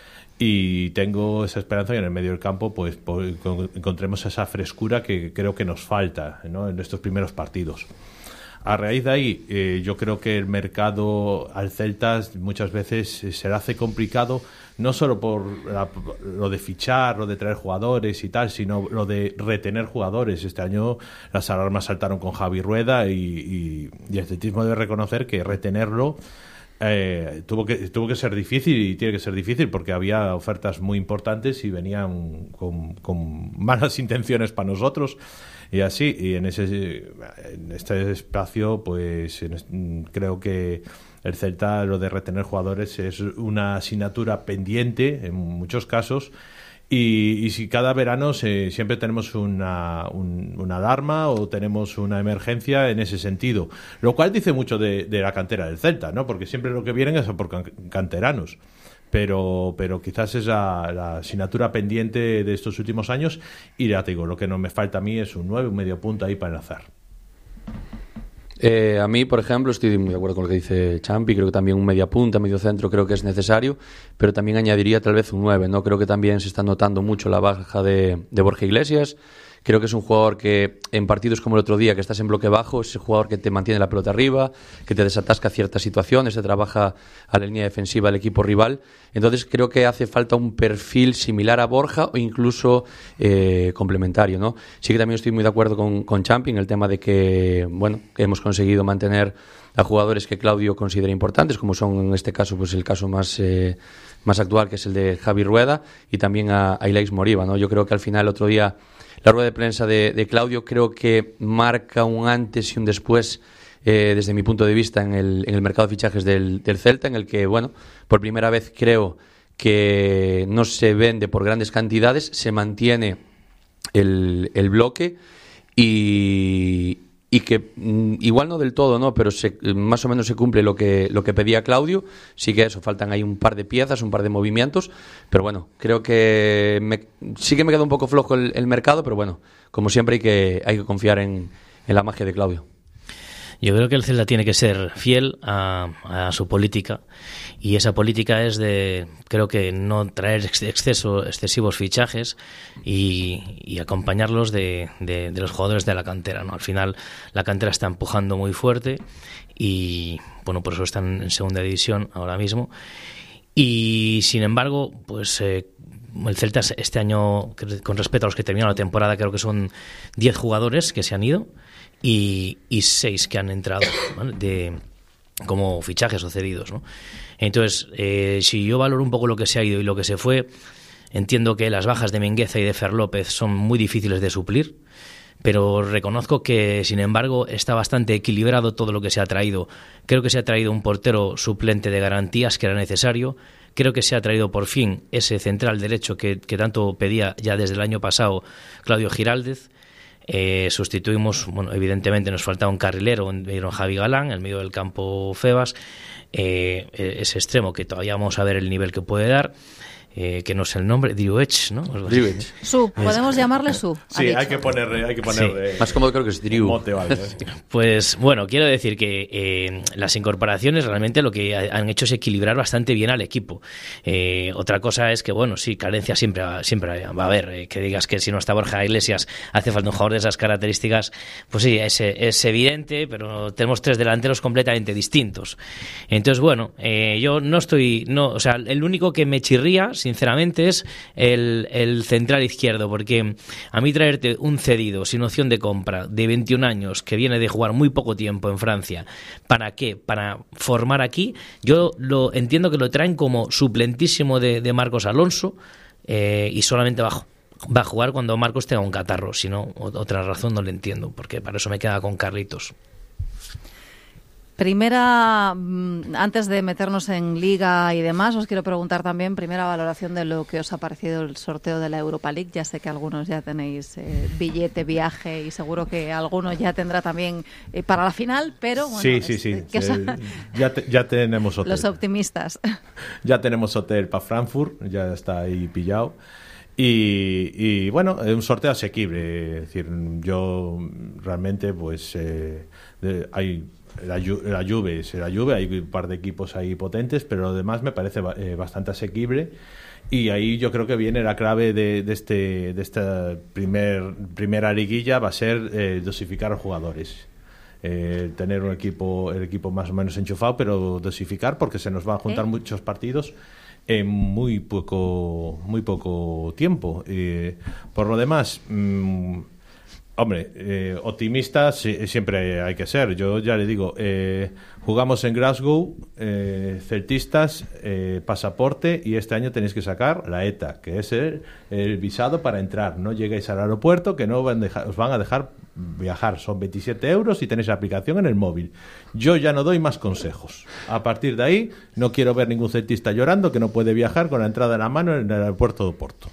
Y tengo esa esperanza que en el medio del campo pues, pues encontremos esa frescura que creo que nos falta, ¿no?, en estos primeros partidos. A raíz de ahí, eh, yo creo que el mercado al Celta muchas veces se le hace complicado, no solo por la, lo de fichar, lo de traer jugadores y tal, sino lo de retener jugadores. Este año las alarmas saltaron con Javi Rueda y, y, y el atletismo debe reconocer que retenerlo Eh, tuvo que tuvo que ser difícil y tiene que ser difícil porque había ofertas muy importantes y venían con, con malas intenciones para nosotros y así, y en ese en este espacio pues en, creo que el Celta, lo de retener jugadores es una asignatura pendiente en muchos casos. Y, y si cada verano se, siempre tenemos una, un, una alarma o tenemos una emergencia en ese sentido, lo cual dice mucho de, de la cantera del Celta, ¿no? Porque siempre lo que vienen es por canteranos, pero, pero quizás es la, la asignatura pendiente de estos últimos años. Y ya te digo, lo que no me falta a mí es un nueve, un medio punto ahí para enlazar. Eh, a mí, por ejemplo, estoy muy de acuerdo con lo que dice Champi. Creo que también un media punta, medio centro creo que es necesario, pero también añadiría tal vez un nueve, ¿no? Creo que también se está notando mucho la baja de, de Borja Iglesias. Creo que es un jugador que en partidos como el otro día, que estás en bloque bajo, es el jugador que te mantiene la pelota arriba, que te desatasca ciertas situaciones, te trabaja a la línea defensiva del equipo rival. Entonces creo que hace falta un perfil similar a Borja o incluso eh, complementario, ¿no? Sí que también estoy muy de acuerdo con, con Champi en el tema de que, bueno, que hemos conseguido mantener a jugadores que Claudio considera importantes, como son en este caso pues el caso más eh, más actual, que es el de Javi Rueda, y también a, a Ilaix Moriba, ¿no? Yo creo que al final el otro día la rueda de prensa de, de Claudio creo que marca un antes y un después eh, desde mi punto de vista en el, en el mercado de fichajes del, del Celta, en el que, bueno, por primera vez creo que no se vende por grandes cantidades, se mantiene el, el bloque y, y que igual no del todo, no, pero se, más o menos se cumple lo que lo que pedía Claudio. Sí que eso, faltan ahí un par de piezas, un par de movimientos, pero bueno, creo que me, sí que me queda un poco flojo el, el mercado, pero bueno, como siempre hay que hay que confiar en, en la magia de Claudio. Yo creo que el Celta tiene que ser fiel a, a su política, y esa política es de, creo que no traer exceso, excesivos fichajes y, y acompañarlos de, de, de los jugadores de la cantera, ¿no? Al final la cantera está empujando muy fuerte y bueno, por eso están en segunda división ahora mismo. Y sin embargo, pues eh, el Celta este año, con respecto a los que terminaron la temporada, creo que son diez jugadores que se han ido y, y seis que han entrado, ¿vale?, de, como fichajes o cedidos, ¿no? Entonces, eh, si yo valoro un poco lo que se ha ido y lo que se fue, entiendo que las bajas de Mingueza y de Fer López son muy difíciles de suplir, pero reconozco que, sin embargo, está bastante equilibrado todo lo que se ha traído. Creo que se ha traído un portero suplente de garantías, que era necesario. Creo que se ha traído por fin ese central derecho que, que tanto pedía ya desde el año pasado Claudio Giraldez. Eh, sustituimos, bueno, evidentemente nos faltaba un carrilero, vieron Javi Galán, el medio del campo Febas, eh, ese extremo que todavía vamos a ver el nivel que puede dar. Eh, que no sé el nombre, Driuech, ¿no? Driuech. Su, podemos llamarle Su. Sí, hay que ponerle, hay que ponerle. Sí. Más cómodo creo que es Driu. Mote, vale, ¿eh? Pues bueno, quiero decir que eh, las incorporaciones realmente lo que han hecho es equilibrar bastante bien al equipo. Eh, otra cosa es que, bueno, sí, carencia siempre, siempre va a haber. Eh, que digas que si no está Borja Iglesias hace falta un jugador de esas características, pues sí, es, es evidente, pero tenemos tres delanteros completamente distintos. Entonces, bueno, eh, yo no estoy, no, o sea, el único que me chirría, sinceramente, es el, el central izquierdo, porque a mí traerte un cedido sin opción de compra de veintiún años que viene de jugar muy poco tiempo en Francia, ¿para qué? Para formar aquí, yo lo entiendo que lo traen como suplentísimo de, de Marcos Alonso, eh, y solamente va, va a jugar cuando Marcos tenga un catarro, si no, otra razón no le entiendo, porque para eso me queda con Carlitos. Primera, antes de meternos en Liga y demás, os quiero preguntar también, primera valoración de lo que os ha parecido el sorteo de la Europa League. Ya sé que algunos ya tenéis eh, billete, viaje, y seguro que alguno ya tendrá también eh, para la final, pero bueno, sí, sí, sí. Eh, que eh, ya, te, ya tenemos hotel. Los optimistas. Ya tenemos hotel para Frankfurt, ya está ahí pillado. Y, y bueno, es un sorteo asequible. Es decir, yo realmente, pues, eh, de, hay... La, la Juve, la Juve, hay un par de equipos ahí potentes, pero lo demás me parece eh, bastante asequible, y ahí yo creo que viene la clave de, de este de esta primer, primera liguilla, va a ser eh, dosificar a los jugadores. Eh, tener un equipo el equipo más o menos enchufado, pero dosificar, porque se nos van a juntar ¿Eh? muchos partidos en muy poco muy poco tiempo. Eh, por lo demás, mmm, hombre, eh, optimistas sí, siempre hay que ser. Yo ya le digo, eh, jugamos en Glasgow, eh, celtistas, eh, pasaporte, y este año tenéis que sacar la ETA, que es el, el visado para entrar. No lleguéis al aeropuerto, que no van dejar, os van a dejar viajar. Son veintisiete euros y tenéis la aplicación en el móvil. Yo ya no doy más consejos. A partir de ahí, no quiero ver ningún celtista llorando que no puede viajar con la entrada en la mano en el aeropuerto de Oporto.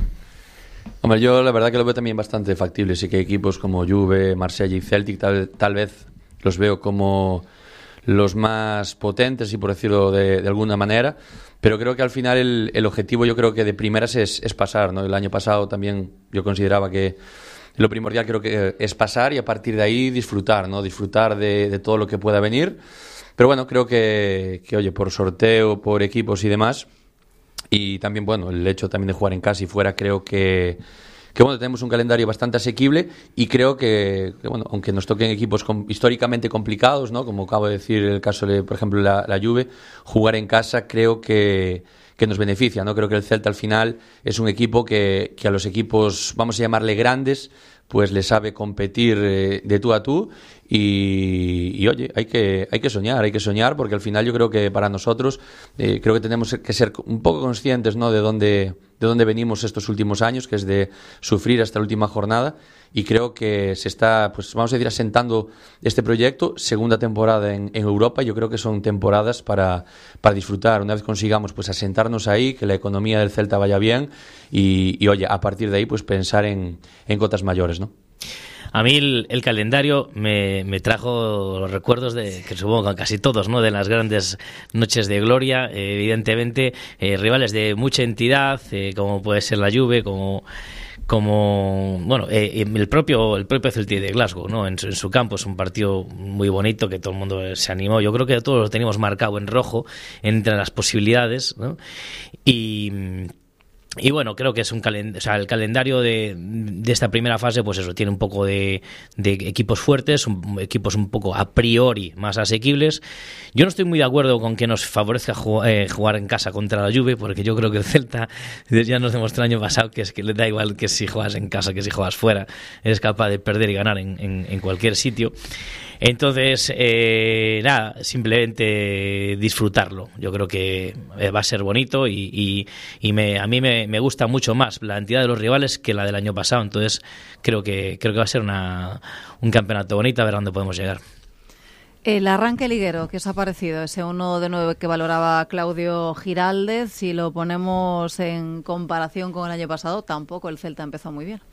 Hombre, yo la verdad que lo veo también bastante factible. Sí que equipos como Juve, Marsella y Celtic tal, tal vez los veo como los más potentes, y por decirlo de, de alguna manera, pero creo que al final el, el objetivo, yo creo que de primeras es, es pasar, ¿no? El año pasado también yo consideraba que lo primordial creo que es pasar, y a partir de ahí disfrutar, ¿no? Disfrutar de, de todo lo que pueda venir. Pero bueno, creo que, que, oye, por sorteo, por equipos y demás, y también, bueno, el hecho también de jugar en casa y fuera, creo que, que bueno, tenemos un calendario bastante asequible, y creo que, que bueno, aunque nos toquen equipos com, históricamente complicados, ¿no? Como acabo de decir el caso de, por ejemplo, la, la Juve, jugar en casa creo que, que nos beneficia, ¿no? Creo que el Celta al final es un equipo que, que a los equipos, vamos a llamarle grandes, pues le sabe competir eh, de tú a tú, y, y oye, hay que hay que soñar, hay que soñar, porque al final yo creo que para nosotros eh, creo que tenemos que ser un poco conscientes, ¿no? de dónde de dónde venimos estos últimos años, que es de sufrir hasta la última jornada, y creo que se está, pues vamos a decir, asentando este proyecto, segunda temporada en, en Europa. Yo creo que son temporadas para, para disfrutar. Una vez consigamos pues asentarnos ahí, que la economía del Celta vaya bien, y, y oye, a partir de ahí pues pensar en, en cotas mayores, ¿no? A mí el, el calendario me, me trajo los recuerdos de, que supongo que casi todos, ¿no? De las grandes noches de gloria. Eh, evidentemente, eh, rivales de mucha entidad, eh, como puede ser la Juve, como como bueno eh, el propio el propio Celtic de Glasgow, ¿no? En, en su campo es un partido muy bonito, que todo el mundo se animó. Yo creo que todos lo teníamos marcado en rojo entre las posibilidades, ¿no? Y Y bueno, creo que es un calen- o sea, el calendario de, de esta primera fase, pues eso, tiene un poco de, de equipos fuertes, un, equipos un poco a priori más asequibles. Yo no estoy muy de acuerdo con que nos favorezca jugar, eh, jugar en casa contra la Juve, porque yo creo que el Celta ya nos demostró el año pasado que es que le da igual que si juegas en casa que si juegas fuera, eres capaz de perder y ganar en, en, en cualquier sitio. Entonces, eh, nada, simplemente disfrutarlo. Yo creo que va a ser bonito, y, y, y me, a mí me, me gusta mucho más la entidad de los rivales que la del año pasado. Entonces, creo que creo que va a ser una, un campeonato bonito, a ver a dónde podemos llegar. El arranque liguero, ¿qué os ha parecido? Ese uno de nueve que valoraba Claudio Giraldez, si lo ponemos en comparación con el año pasado, tampoco el Celta empezó muy bien.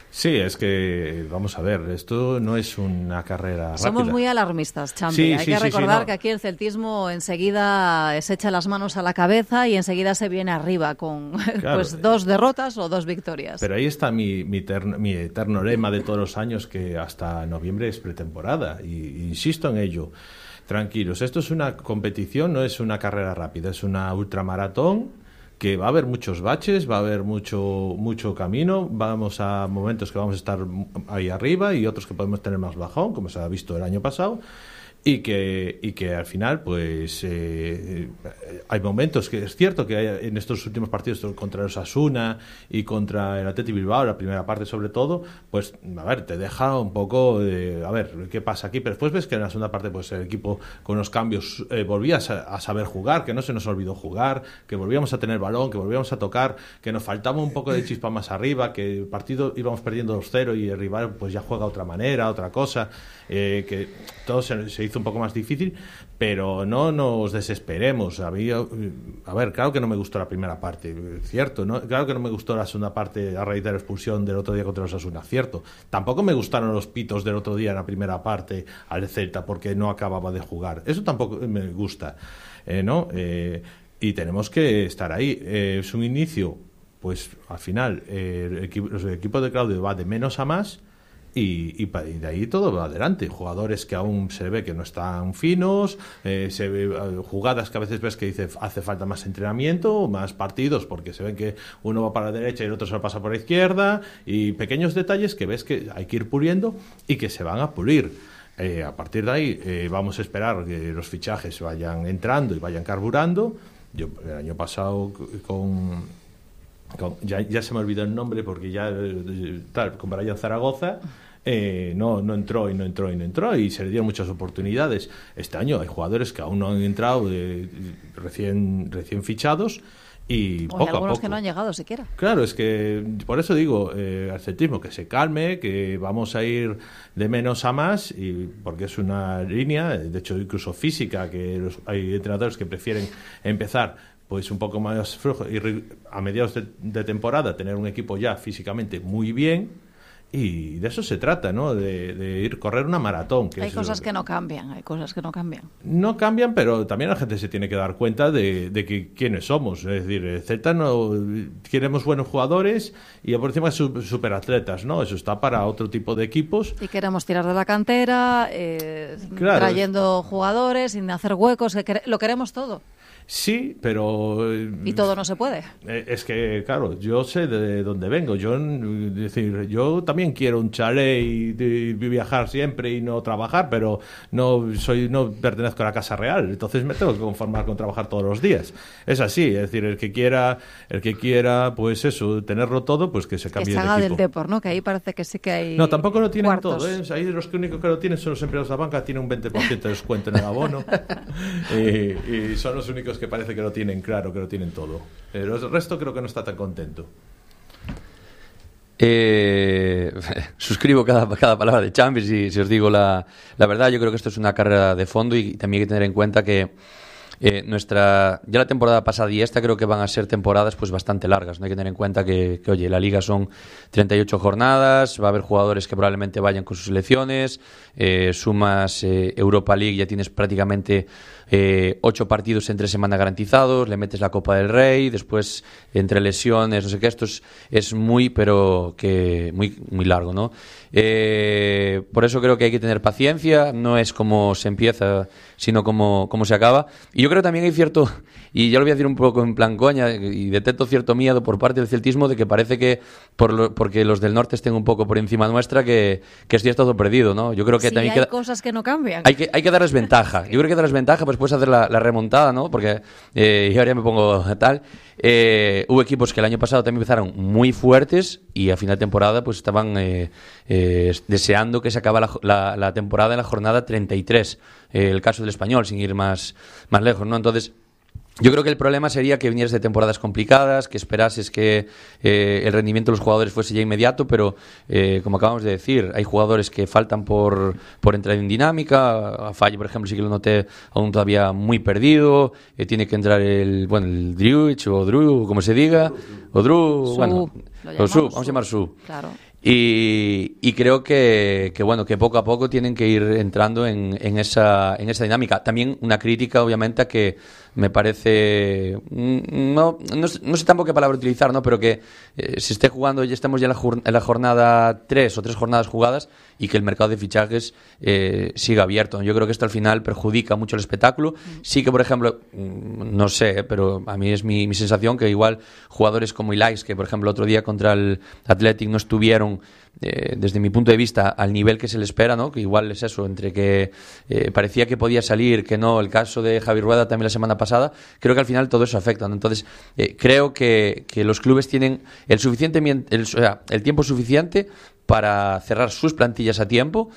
Sí, es que, vamos a ver, esto no es una carrera rápida. Somos muy alarmistas, Champi. Sí, Hay sí, que sí, recordar sí, no. que aquí el celtismo enseguida se echa las manos a la cabeza y enseguida se viene arriba con Claro. pues dos derrotas o dos victorias. Pero ahí está mi, mi, terno, mi eterno lema de todos los años, que hasta noviembre es pretemporada, y, y insisto en ello. Tranquilos, esto es una competición, no es una carrera rápida, es una ultramaratón, que va a haber muchos baches, va a haber mucho mucho camino, vamos a momentos que vamos a estar ahí arriba y otros que podemos tener más bajón, como se ha visto el año pasado, y que y que al final pues eh, hay momentos que es cierto que hay, en estos últimos partidos contra el Osasuna y contra el Athletic Bilbao, la primera parte sobre todo, pues a ver, te deja un poco de a ver qué pasa aquí, pero después ves que en la segunda parte pues el equipo con los cambios eh, volvía a, a saber jugar, que no se nos olvidó jugar, que volvíamos a tener balón, que volvíamos a tocar, que nos faltaba un poco de chispa más arriba, que el partido íbamos perdiendo dos cero y el rival pues ya juega otra manera, otra cosa, eh, que todo se, se hizo un poco más difícil, pero no nos desesperemos. A mí, a ver, claro que no me gustó la primera parte, cierto, ¿no? Claro que no me gustó la segunda parte a raíz de la expulsión del otro día contra los Osasuna, cierto. Tampoco me gustaron los pitos del otro día en la primera parte al Celta porque no acababa de jugar. Eso tampoco me gusta, eh, ¿no? Eh, y tenemos que estar ahí. Eh, es un inicio, pues al final eh, el equipo, el equipo de Claudio va de menos a más. Y, y, y de ahí todo va adelante. Jugadores que aún se ve que no están finos, eh, se ve, uh, jugadas que a veces ves que dice hace falta más entrenamiento, más partidos, porque se ven que uno va para la derecha y el otro se lo pasa por la izquierda, y pequeños detalles que ves que hay que ir puliendo y que se van a pulir. Eh, a partir de ahí eh, vamos a esperar que los fichajes vayan entrando y vayan carburando. Yo el año pasado con... con ya, ya se me olvidó el nombre porque ya eh, tal, con Brian Zaragoza Eh, no, no entró y no entró y no entró y se le dieron muchas oportunidades. Este año hay jugadores que aún no han entrado de, recién, recién fichados y o poco hay algunos a poco. que no han llegado siquiera. Claro, es que por eso digo eh, al celtismo que se calme, que vamos a ir de menos a más, y porque es una línea, de hecho incluso física, que los, hay entrenadores que prefieren empezar pues un poco más flojo y a mediados de, de temporada tener un equipo ya físicamente muy bien. Y de eso se trata, ¿no? De, de ir correr una maratón. Que hay es cosas lo que... que no cambian, hay cosas que no cambian. No cambian, pero también la gente se tiene que dar cuenta de, de que quiénes somos. Es decir, el Celta no queremos buenos jugadores y por encima superatletas, ¿no? Eso está para otro tipo de equipos. Y queremos tirar de la cantera, eh, claro, trayendo jugadores, sin hacer huecos, que quer- lo queremos todo. Sí, pero... Y todo no se puede. Es que, claro, yo sé de dónde vengo. Yo, es decir, yo también quiero un chalet y, y viajar siempre y no trabajar, pero no soy no pertenezco a la Casa Real. Entonces me tengo que conformar con trabajar todos los días. Es así, es decir, el que quiera, el que quiera, pues eso, tenerlo todo, pues que se cambie que se de haga equipo. del Depor, ¿no? Que ahí parece que sí que hay. No, tampoco lo tienen cuartos. todo, ¿eh? Ahí los que únicos que lo tienen son los empleados de la banca, tienen un veinte por ciento de descuento en el abono. y, y son los únicos que parece que lo tienen claro, que lo tienen todo. Pero el resto creo que no está tan contento. Eh, suscribo cada, cada palabra de Champi, si, si os digo la, la verdad. Yo creo que esto es una carrera de fondo y también hay que tener en cuenta que Eh, nuestra ya la temporada pasada y esta creo que van a ser temporadas pues bastante largas, no hay que tener en cuenta que, que oye, la liga son treinta y ocho jornadas, va a haber jugadores que probablemente vayan con sus selecciones, eh, sumas eh, Europa League, ya tienes prácticamente eh, ocho partidos en tres semanas garantizados, le metes la Copa del Rey, después entre lesiones, no sé qué, esto es, es muy pero que muy, muy largo, ¿no? Eh, por eso creo que hay que tener paciencia, no es como se empieza sino como, como se acaba. Y yo creo que también hay cierto, y ya lo voy a decir un poco en plan coña, y detecto cierto miedo por parte del celtismo de que parece que por lo, porque los del norte estén un poco por encima nuestra que, que esto ya está todo perdido, ¿no? Yo creo que sí, también hay queda, cosas que no cambian. hay que, hay que darles ventaja. Yo creo que hay que darles ventaja, pues puedes hacer la, la remontada, ¿no? Porque, eh, y ahora ya me pongo tal, eh, hubo equipos que el año pasado también empezaron muy fuertes y a final de temporada pues estaban eh, eh, deseando que se acaba la, la, la temporada en la jornada treinta y tres. Eh, el caso del Español, sin ir más, más lejos, ¿no? Entonces, yo creo que el problema sería que vinieras de temporadas complicadas, que esperases que eh, el rendimiento de los jugadores fuese ya inmediato, pero eh, como acabamos de decir, hay jugadores que faltan por, por entrar en dinámica. A Falle, por ejemplo, sí que lo noté aún todavía muy perdido. Eh, tiene que entrar el, bueno, el Driuch o Drew, como se diga, o Drew, Su, bueno, o Su, vamos a llamar Su. Claro. Y, y creo que, que bueno que poco a poco tienen que ir entrando en, en esa en esa dinámica. También una crítica, obviamente, a que me parece no, no, no sé tampoco qué palabra utilizar, ¿no? Pero que eh, se esté jugando, ya estamos ya en la, jur, en la jornada tres o tres jornadas jugadas y que el mercado de fichajes eh, siga abierto. Yo creo que esto al final perjudica mucho el espectáculo. Sí que, por ejemplo, no sé, pero a mí es mi, mi sensación que igual jugadores como Ilais, que por ejemplo otro día contra el Athletic no estuvieron Eh, desde mi punto de vista al nivel que se le espera, ¿no? Que igual es eso, entre que eh, parecía que podía salir, que no, el caso de Javi Rueda también la semana pasada, creo que al final todo eso afecta, ¿no? Entonces eh, creo que, que los clubes tienen el suficiente el, o sea, el tiempo suficiente para cerrar sus plantillas a tiempo.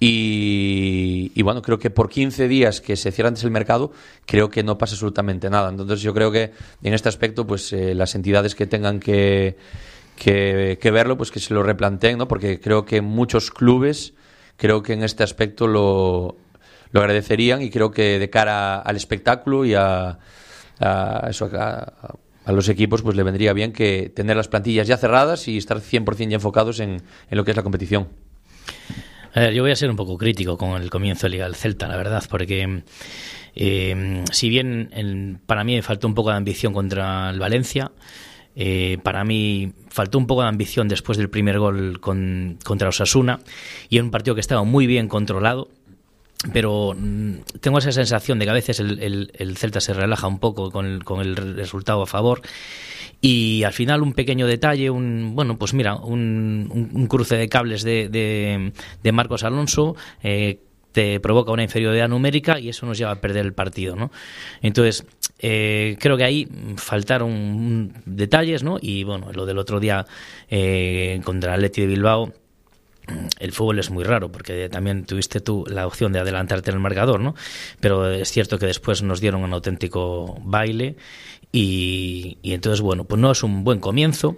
Y, y bueno, creo que por quince días que se cierra antes el mercado, creo que no pasa absolutamente nada. Entonces yo creo que en este aspecto, pues eh, las entidades que tengan que Que, que verlo, pues que se lo replanteen, ¿no? Porque creo que muchos clubes, creo que en este aspecto lo, lo agradecerían, y creo que de cara al espectáculo y a, a eso a, a los equipos, pues le vendría bien que tener las plantillas ya cerradas y estar cien por ciento ya enfocados en, en lo que es la competición. A ver, yo voy a ser un poco crítico con el comienzo de Liga del Celta, la verdad, porque eh, si bien el, para mí me faltó un poco de ambición contra el Valencia, Eh, para mí faltó un poco de ambición después del primer gol con, contra Osasuna, y en un partido que estaba muy bien controlado, pero mmm, tengo esa sensación de que a veces el, el, el Celta se relaja un poco con el, con el resultado a favor, y al final un pequeño detalle, un bueno pues mira un, un, un cruce de cables de, de, de Marcos Alonso eh, te provoca una inferioridad numérica y eso nos lleva a perder el partido, ¿no? Entonces eh, creo que ahí faltaron detalles, ¿no? Y bueno, lo del otro día eh, contra el Athletic de Bilbao, el fútbol es muy raro porque también tuviste tú la opción de adelantarte en el marcador, ¿no? Pero es cierto que después nos dieron un auténtico baile y, y entonces bueno, pues no es un buen comienzo.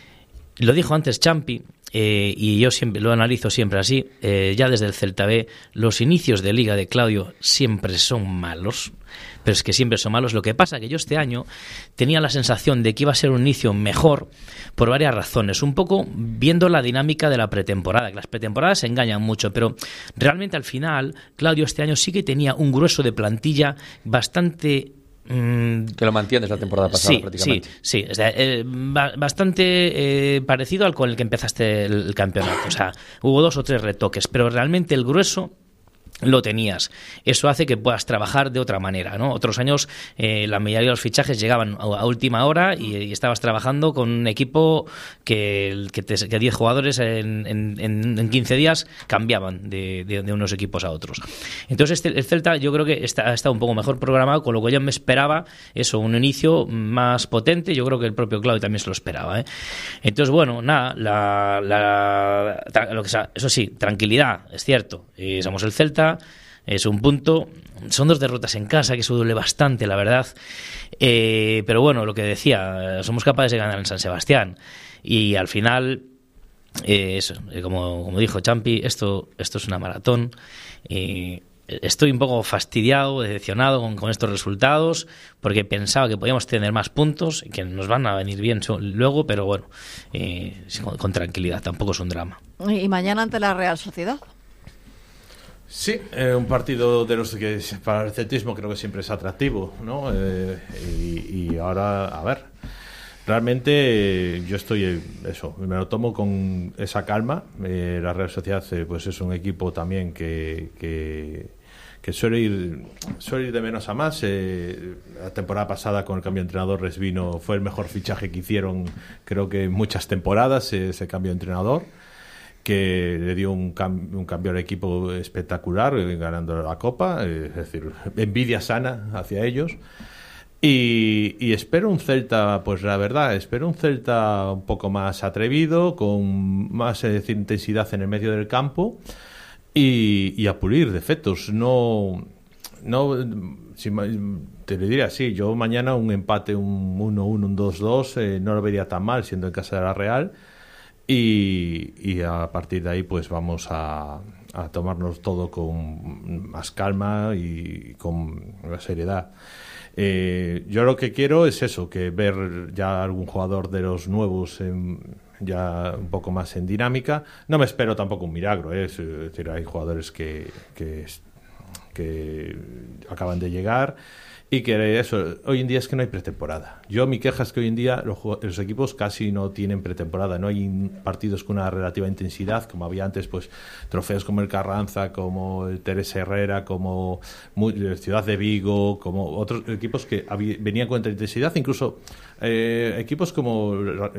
Lo dijo antes Champi, eh, y yo siempre lo analizo siempre así, eh, ya desde el Celta B, los inicios de Liga de Claudio siempre son malos, pero es que siempre son malos. Lo que pasa que yo este año tenía la sensación de que iba a ser un inicio mejor por varias razones, un poco viendo la dinámica de la pretemporada, que las pretemporadas se engañan mucho, pero realmente al final Claudio este año sí que tenía un grueso de plantilla bastante... Que lo mantienes la temporada pasada, sí, prácticamente. Sí, sí, o sea, eh, bastante eh, parecido al con el que empezaste el, el campeonato. O sea, hubo dos o tres retoques, pero realmente el grueso lo tenías. Eso hace que puedas trabajar de otra manera, ¿no? Otros años eh, la mayoría de los fichajes llegaban a, a última hora y, y estabas trabajando con un equipo que que, te, que diez jugadores en, en, en quince días cambiaban de, de, de unos equipos a otros. Entonces este, el Celta yo creo que está, está un poco mejor programado, con lo que yo me esperaba eso, un inicio más potente. Yo creo que el propio Claudio también se lo esperaba, ¿eh? Entonces bueno, nada, la, la, lo que sea, eso sí, tranquilidad, es cierto, eh, somos el Celta, es un punto, son dos derrotas en casa, que eso duele bastante, la verdad, eh, pero bueno, lo que decía, somos capaces de ganar en San Sebastián y al final eh, eso, eh, como, como dijo Champi, esto, esto es una maratón. eh, estoy un poco fastidiado, decepcionado con, con estos resultados, porque pensaba que podíamos tener más puntos y que nos van a venir bien luego, pero bueno, eh, con, con tranquilidad, tampoco es un drama. Y mañana ante la Real Sociedad. Sí, eh, un partido de los que para el celtismo creo que siempre es atractivo, ¿no? Eh, y, y ahora, a ver, realmente eh, yo estoy, eh, eso, me lo tomo con esa calma. Eh, la Real Sociedad eh, pues es un equipo también que, que, que suele ir suele ir de menos a más. Eh, la temporada pasada con el cambio de entrenador Resvino fue el mejor fichaje que hicieron, creo que en muchas temporadas, eh, ese cambio de entrenador, que le dio un, cam- un cambio al equipo espectacular, eh, ganando la Copa, eh, es decir, envidia sana hacia ellos. Y, y espero un Celta, pues la verdad, espero un Celta un poco más atrevido, con más eh, intensidad en el medio del campo y, y a pulir defectos. No, no si, te lo diría así, yo mañana un empate, un uno uno, un dos dos, eh, no lo vería tan mal siendo en casa de la Real. Y, y a partir de ahí pues vamos a, a tomarnos todo con más calma y con más seriedad. Eh, yo lo que quiero es eso, que ver ya algún jugador de los nuevos en, ya un poco más en dinámica. No me espero tampoco un milagro, ¿eh? Es decir, hay jugadores que, que, que acaban de llegar y que eso, hoy en día es que no hay pretemporada. Yo, mi queja es que hoy en día los, los equipos casi no tienen pretemporada, no hay partidos con una relativa intensidad, como había antes, pues trofeos como el Carranza, como el Teresa Herrera, como Ciudad de Vigo, como otros equipos que había, venían con otra intensidad, incluso eh, equipos como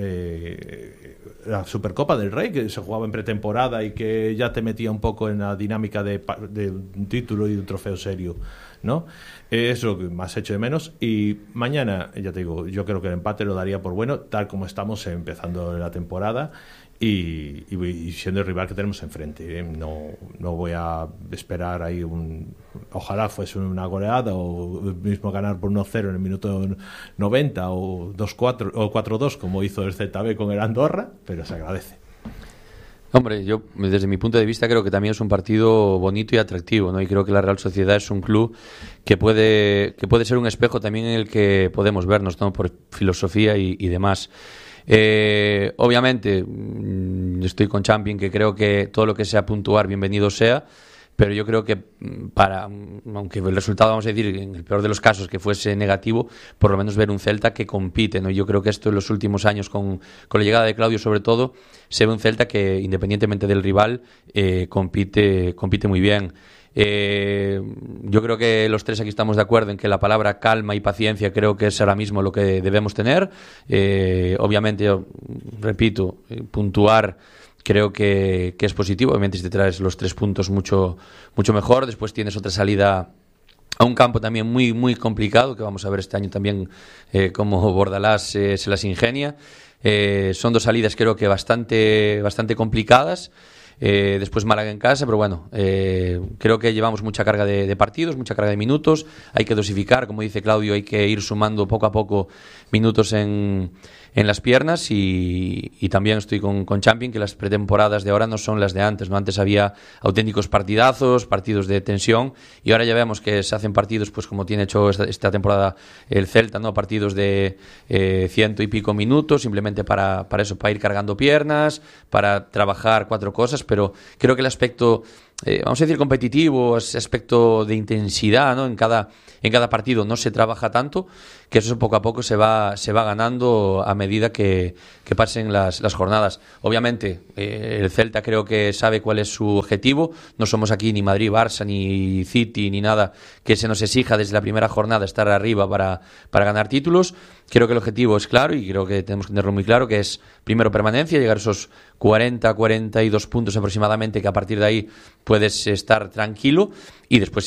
eh, la Supercopa del Rey, que se jugaba en pretemporada y que ya te metía un poco en la dinámica de, de un título y de un trofeo serio, ¿no? Es lo que más echo de menos. Y mañana, ya te digo, yo creo que el empate lo daría por bueno, tal como estamos empezando la temporada y, y, y siendo el rival que tenemos enfrente, ¿eh? No, no voy a esperar ahí un... Ojalá fuese una goleada o mismo ganar por uno cero en el minuto noventa o dos cuatro o cuatro dos como hizo el Z B con el Andorra, pero se agradece. Hombre, yo desde mi punto de vista creo que también es un partido bonito y atractivo, ¿no? Y creo que la Real Sociedad es un club que puede que puede ser un espejo también en el que podemos vernos, ¿no? Por filosofía y, y demás. Eh, obviamente, estoy con Champion, que creo que todo lo que sea puntuar, bienvenido sea. Pero yo creo que para, aunque el resultado, vamos a decir, en el peor de los casos que fuese negativo, por lo menos ver un Celta que compite, ¿no? Yo creo que esto en los últimos años, con, con la llegada de Claudio sobre todo, se ve un Celta que independientemente del rival eh, compite, compite muy bien. Eh, yo creo que los tres aquí estamos de acuerdo en que la palabra calma y paciencia creo que es ahora mismo lo que debemos tener. Eh, obviamente, yo repito, eh, puntuar creo que, que es positivo. Obviamente si te traes los tres puntos mucho, mucho mejor. Después tienes otra salida a un campo también muy, muy complicado, que vamos a ver este año también eh, cómo Bordalás eh, se las ingenia. Eh, son dos salidas creo que bastante, bastante complicadas. Eh, después Málaga en casa, pero bueno, eh, creo que llevamos mucha carga de, de partidos, mucha carga de minutos. Hay que dosificar, como dice Claudio, hay que ir sumando poco a poco minutos en, en las piernas y, y también estoy con, con Champion, que las pretemporadas de ahora no son las de antes, ¿no? Antes había auténticos partidazos, partidos de tensión, y ahora ya vemos que se hacen partidos, pues como tiene hecho esta, esta temporada el Celta, ¿no? Partidos de eh, ciento y pico minutos, simplemente para, para eso, para ir cargando piernas, para trabajar cuatro cosas, pero creo que el aspecto, eh, vamos a decir, competitivo, ese aspecto de intensidad, ¿no? En cada, en cada partido no se trabaja tanto, que eso poco a poco se va, se va ganando a medida que, que pasen las, las jornadas. Obviamente, eh, el Celta creo que sabe cuál es su objetivo. No somos aquí ni Madrid, Barça, ni City, ni nada que se nos exija desde la primera jornada estar arriba para, para ganar títulos. Creo que el objetivo es claro y creo que tenemos que tenerlo muy claro, que es primero permanencia, llegar a esos cuarenta, cuarenta y dos puntos aproximadamente, que a partir de ahí puedes estar tranquilo, y después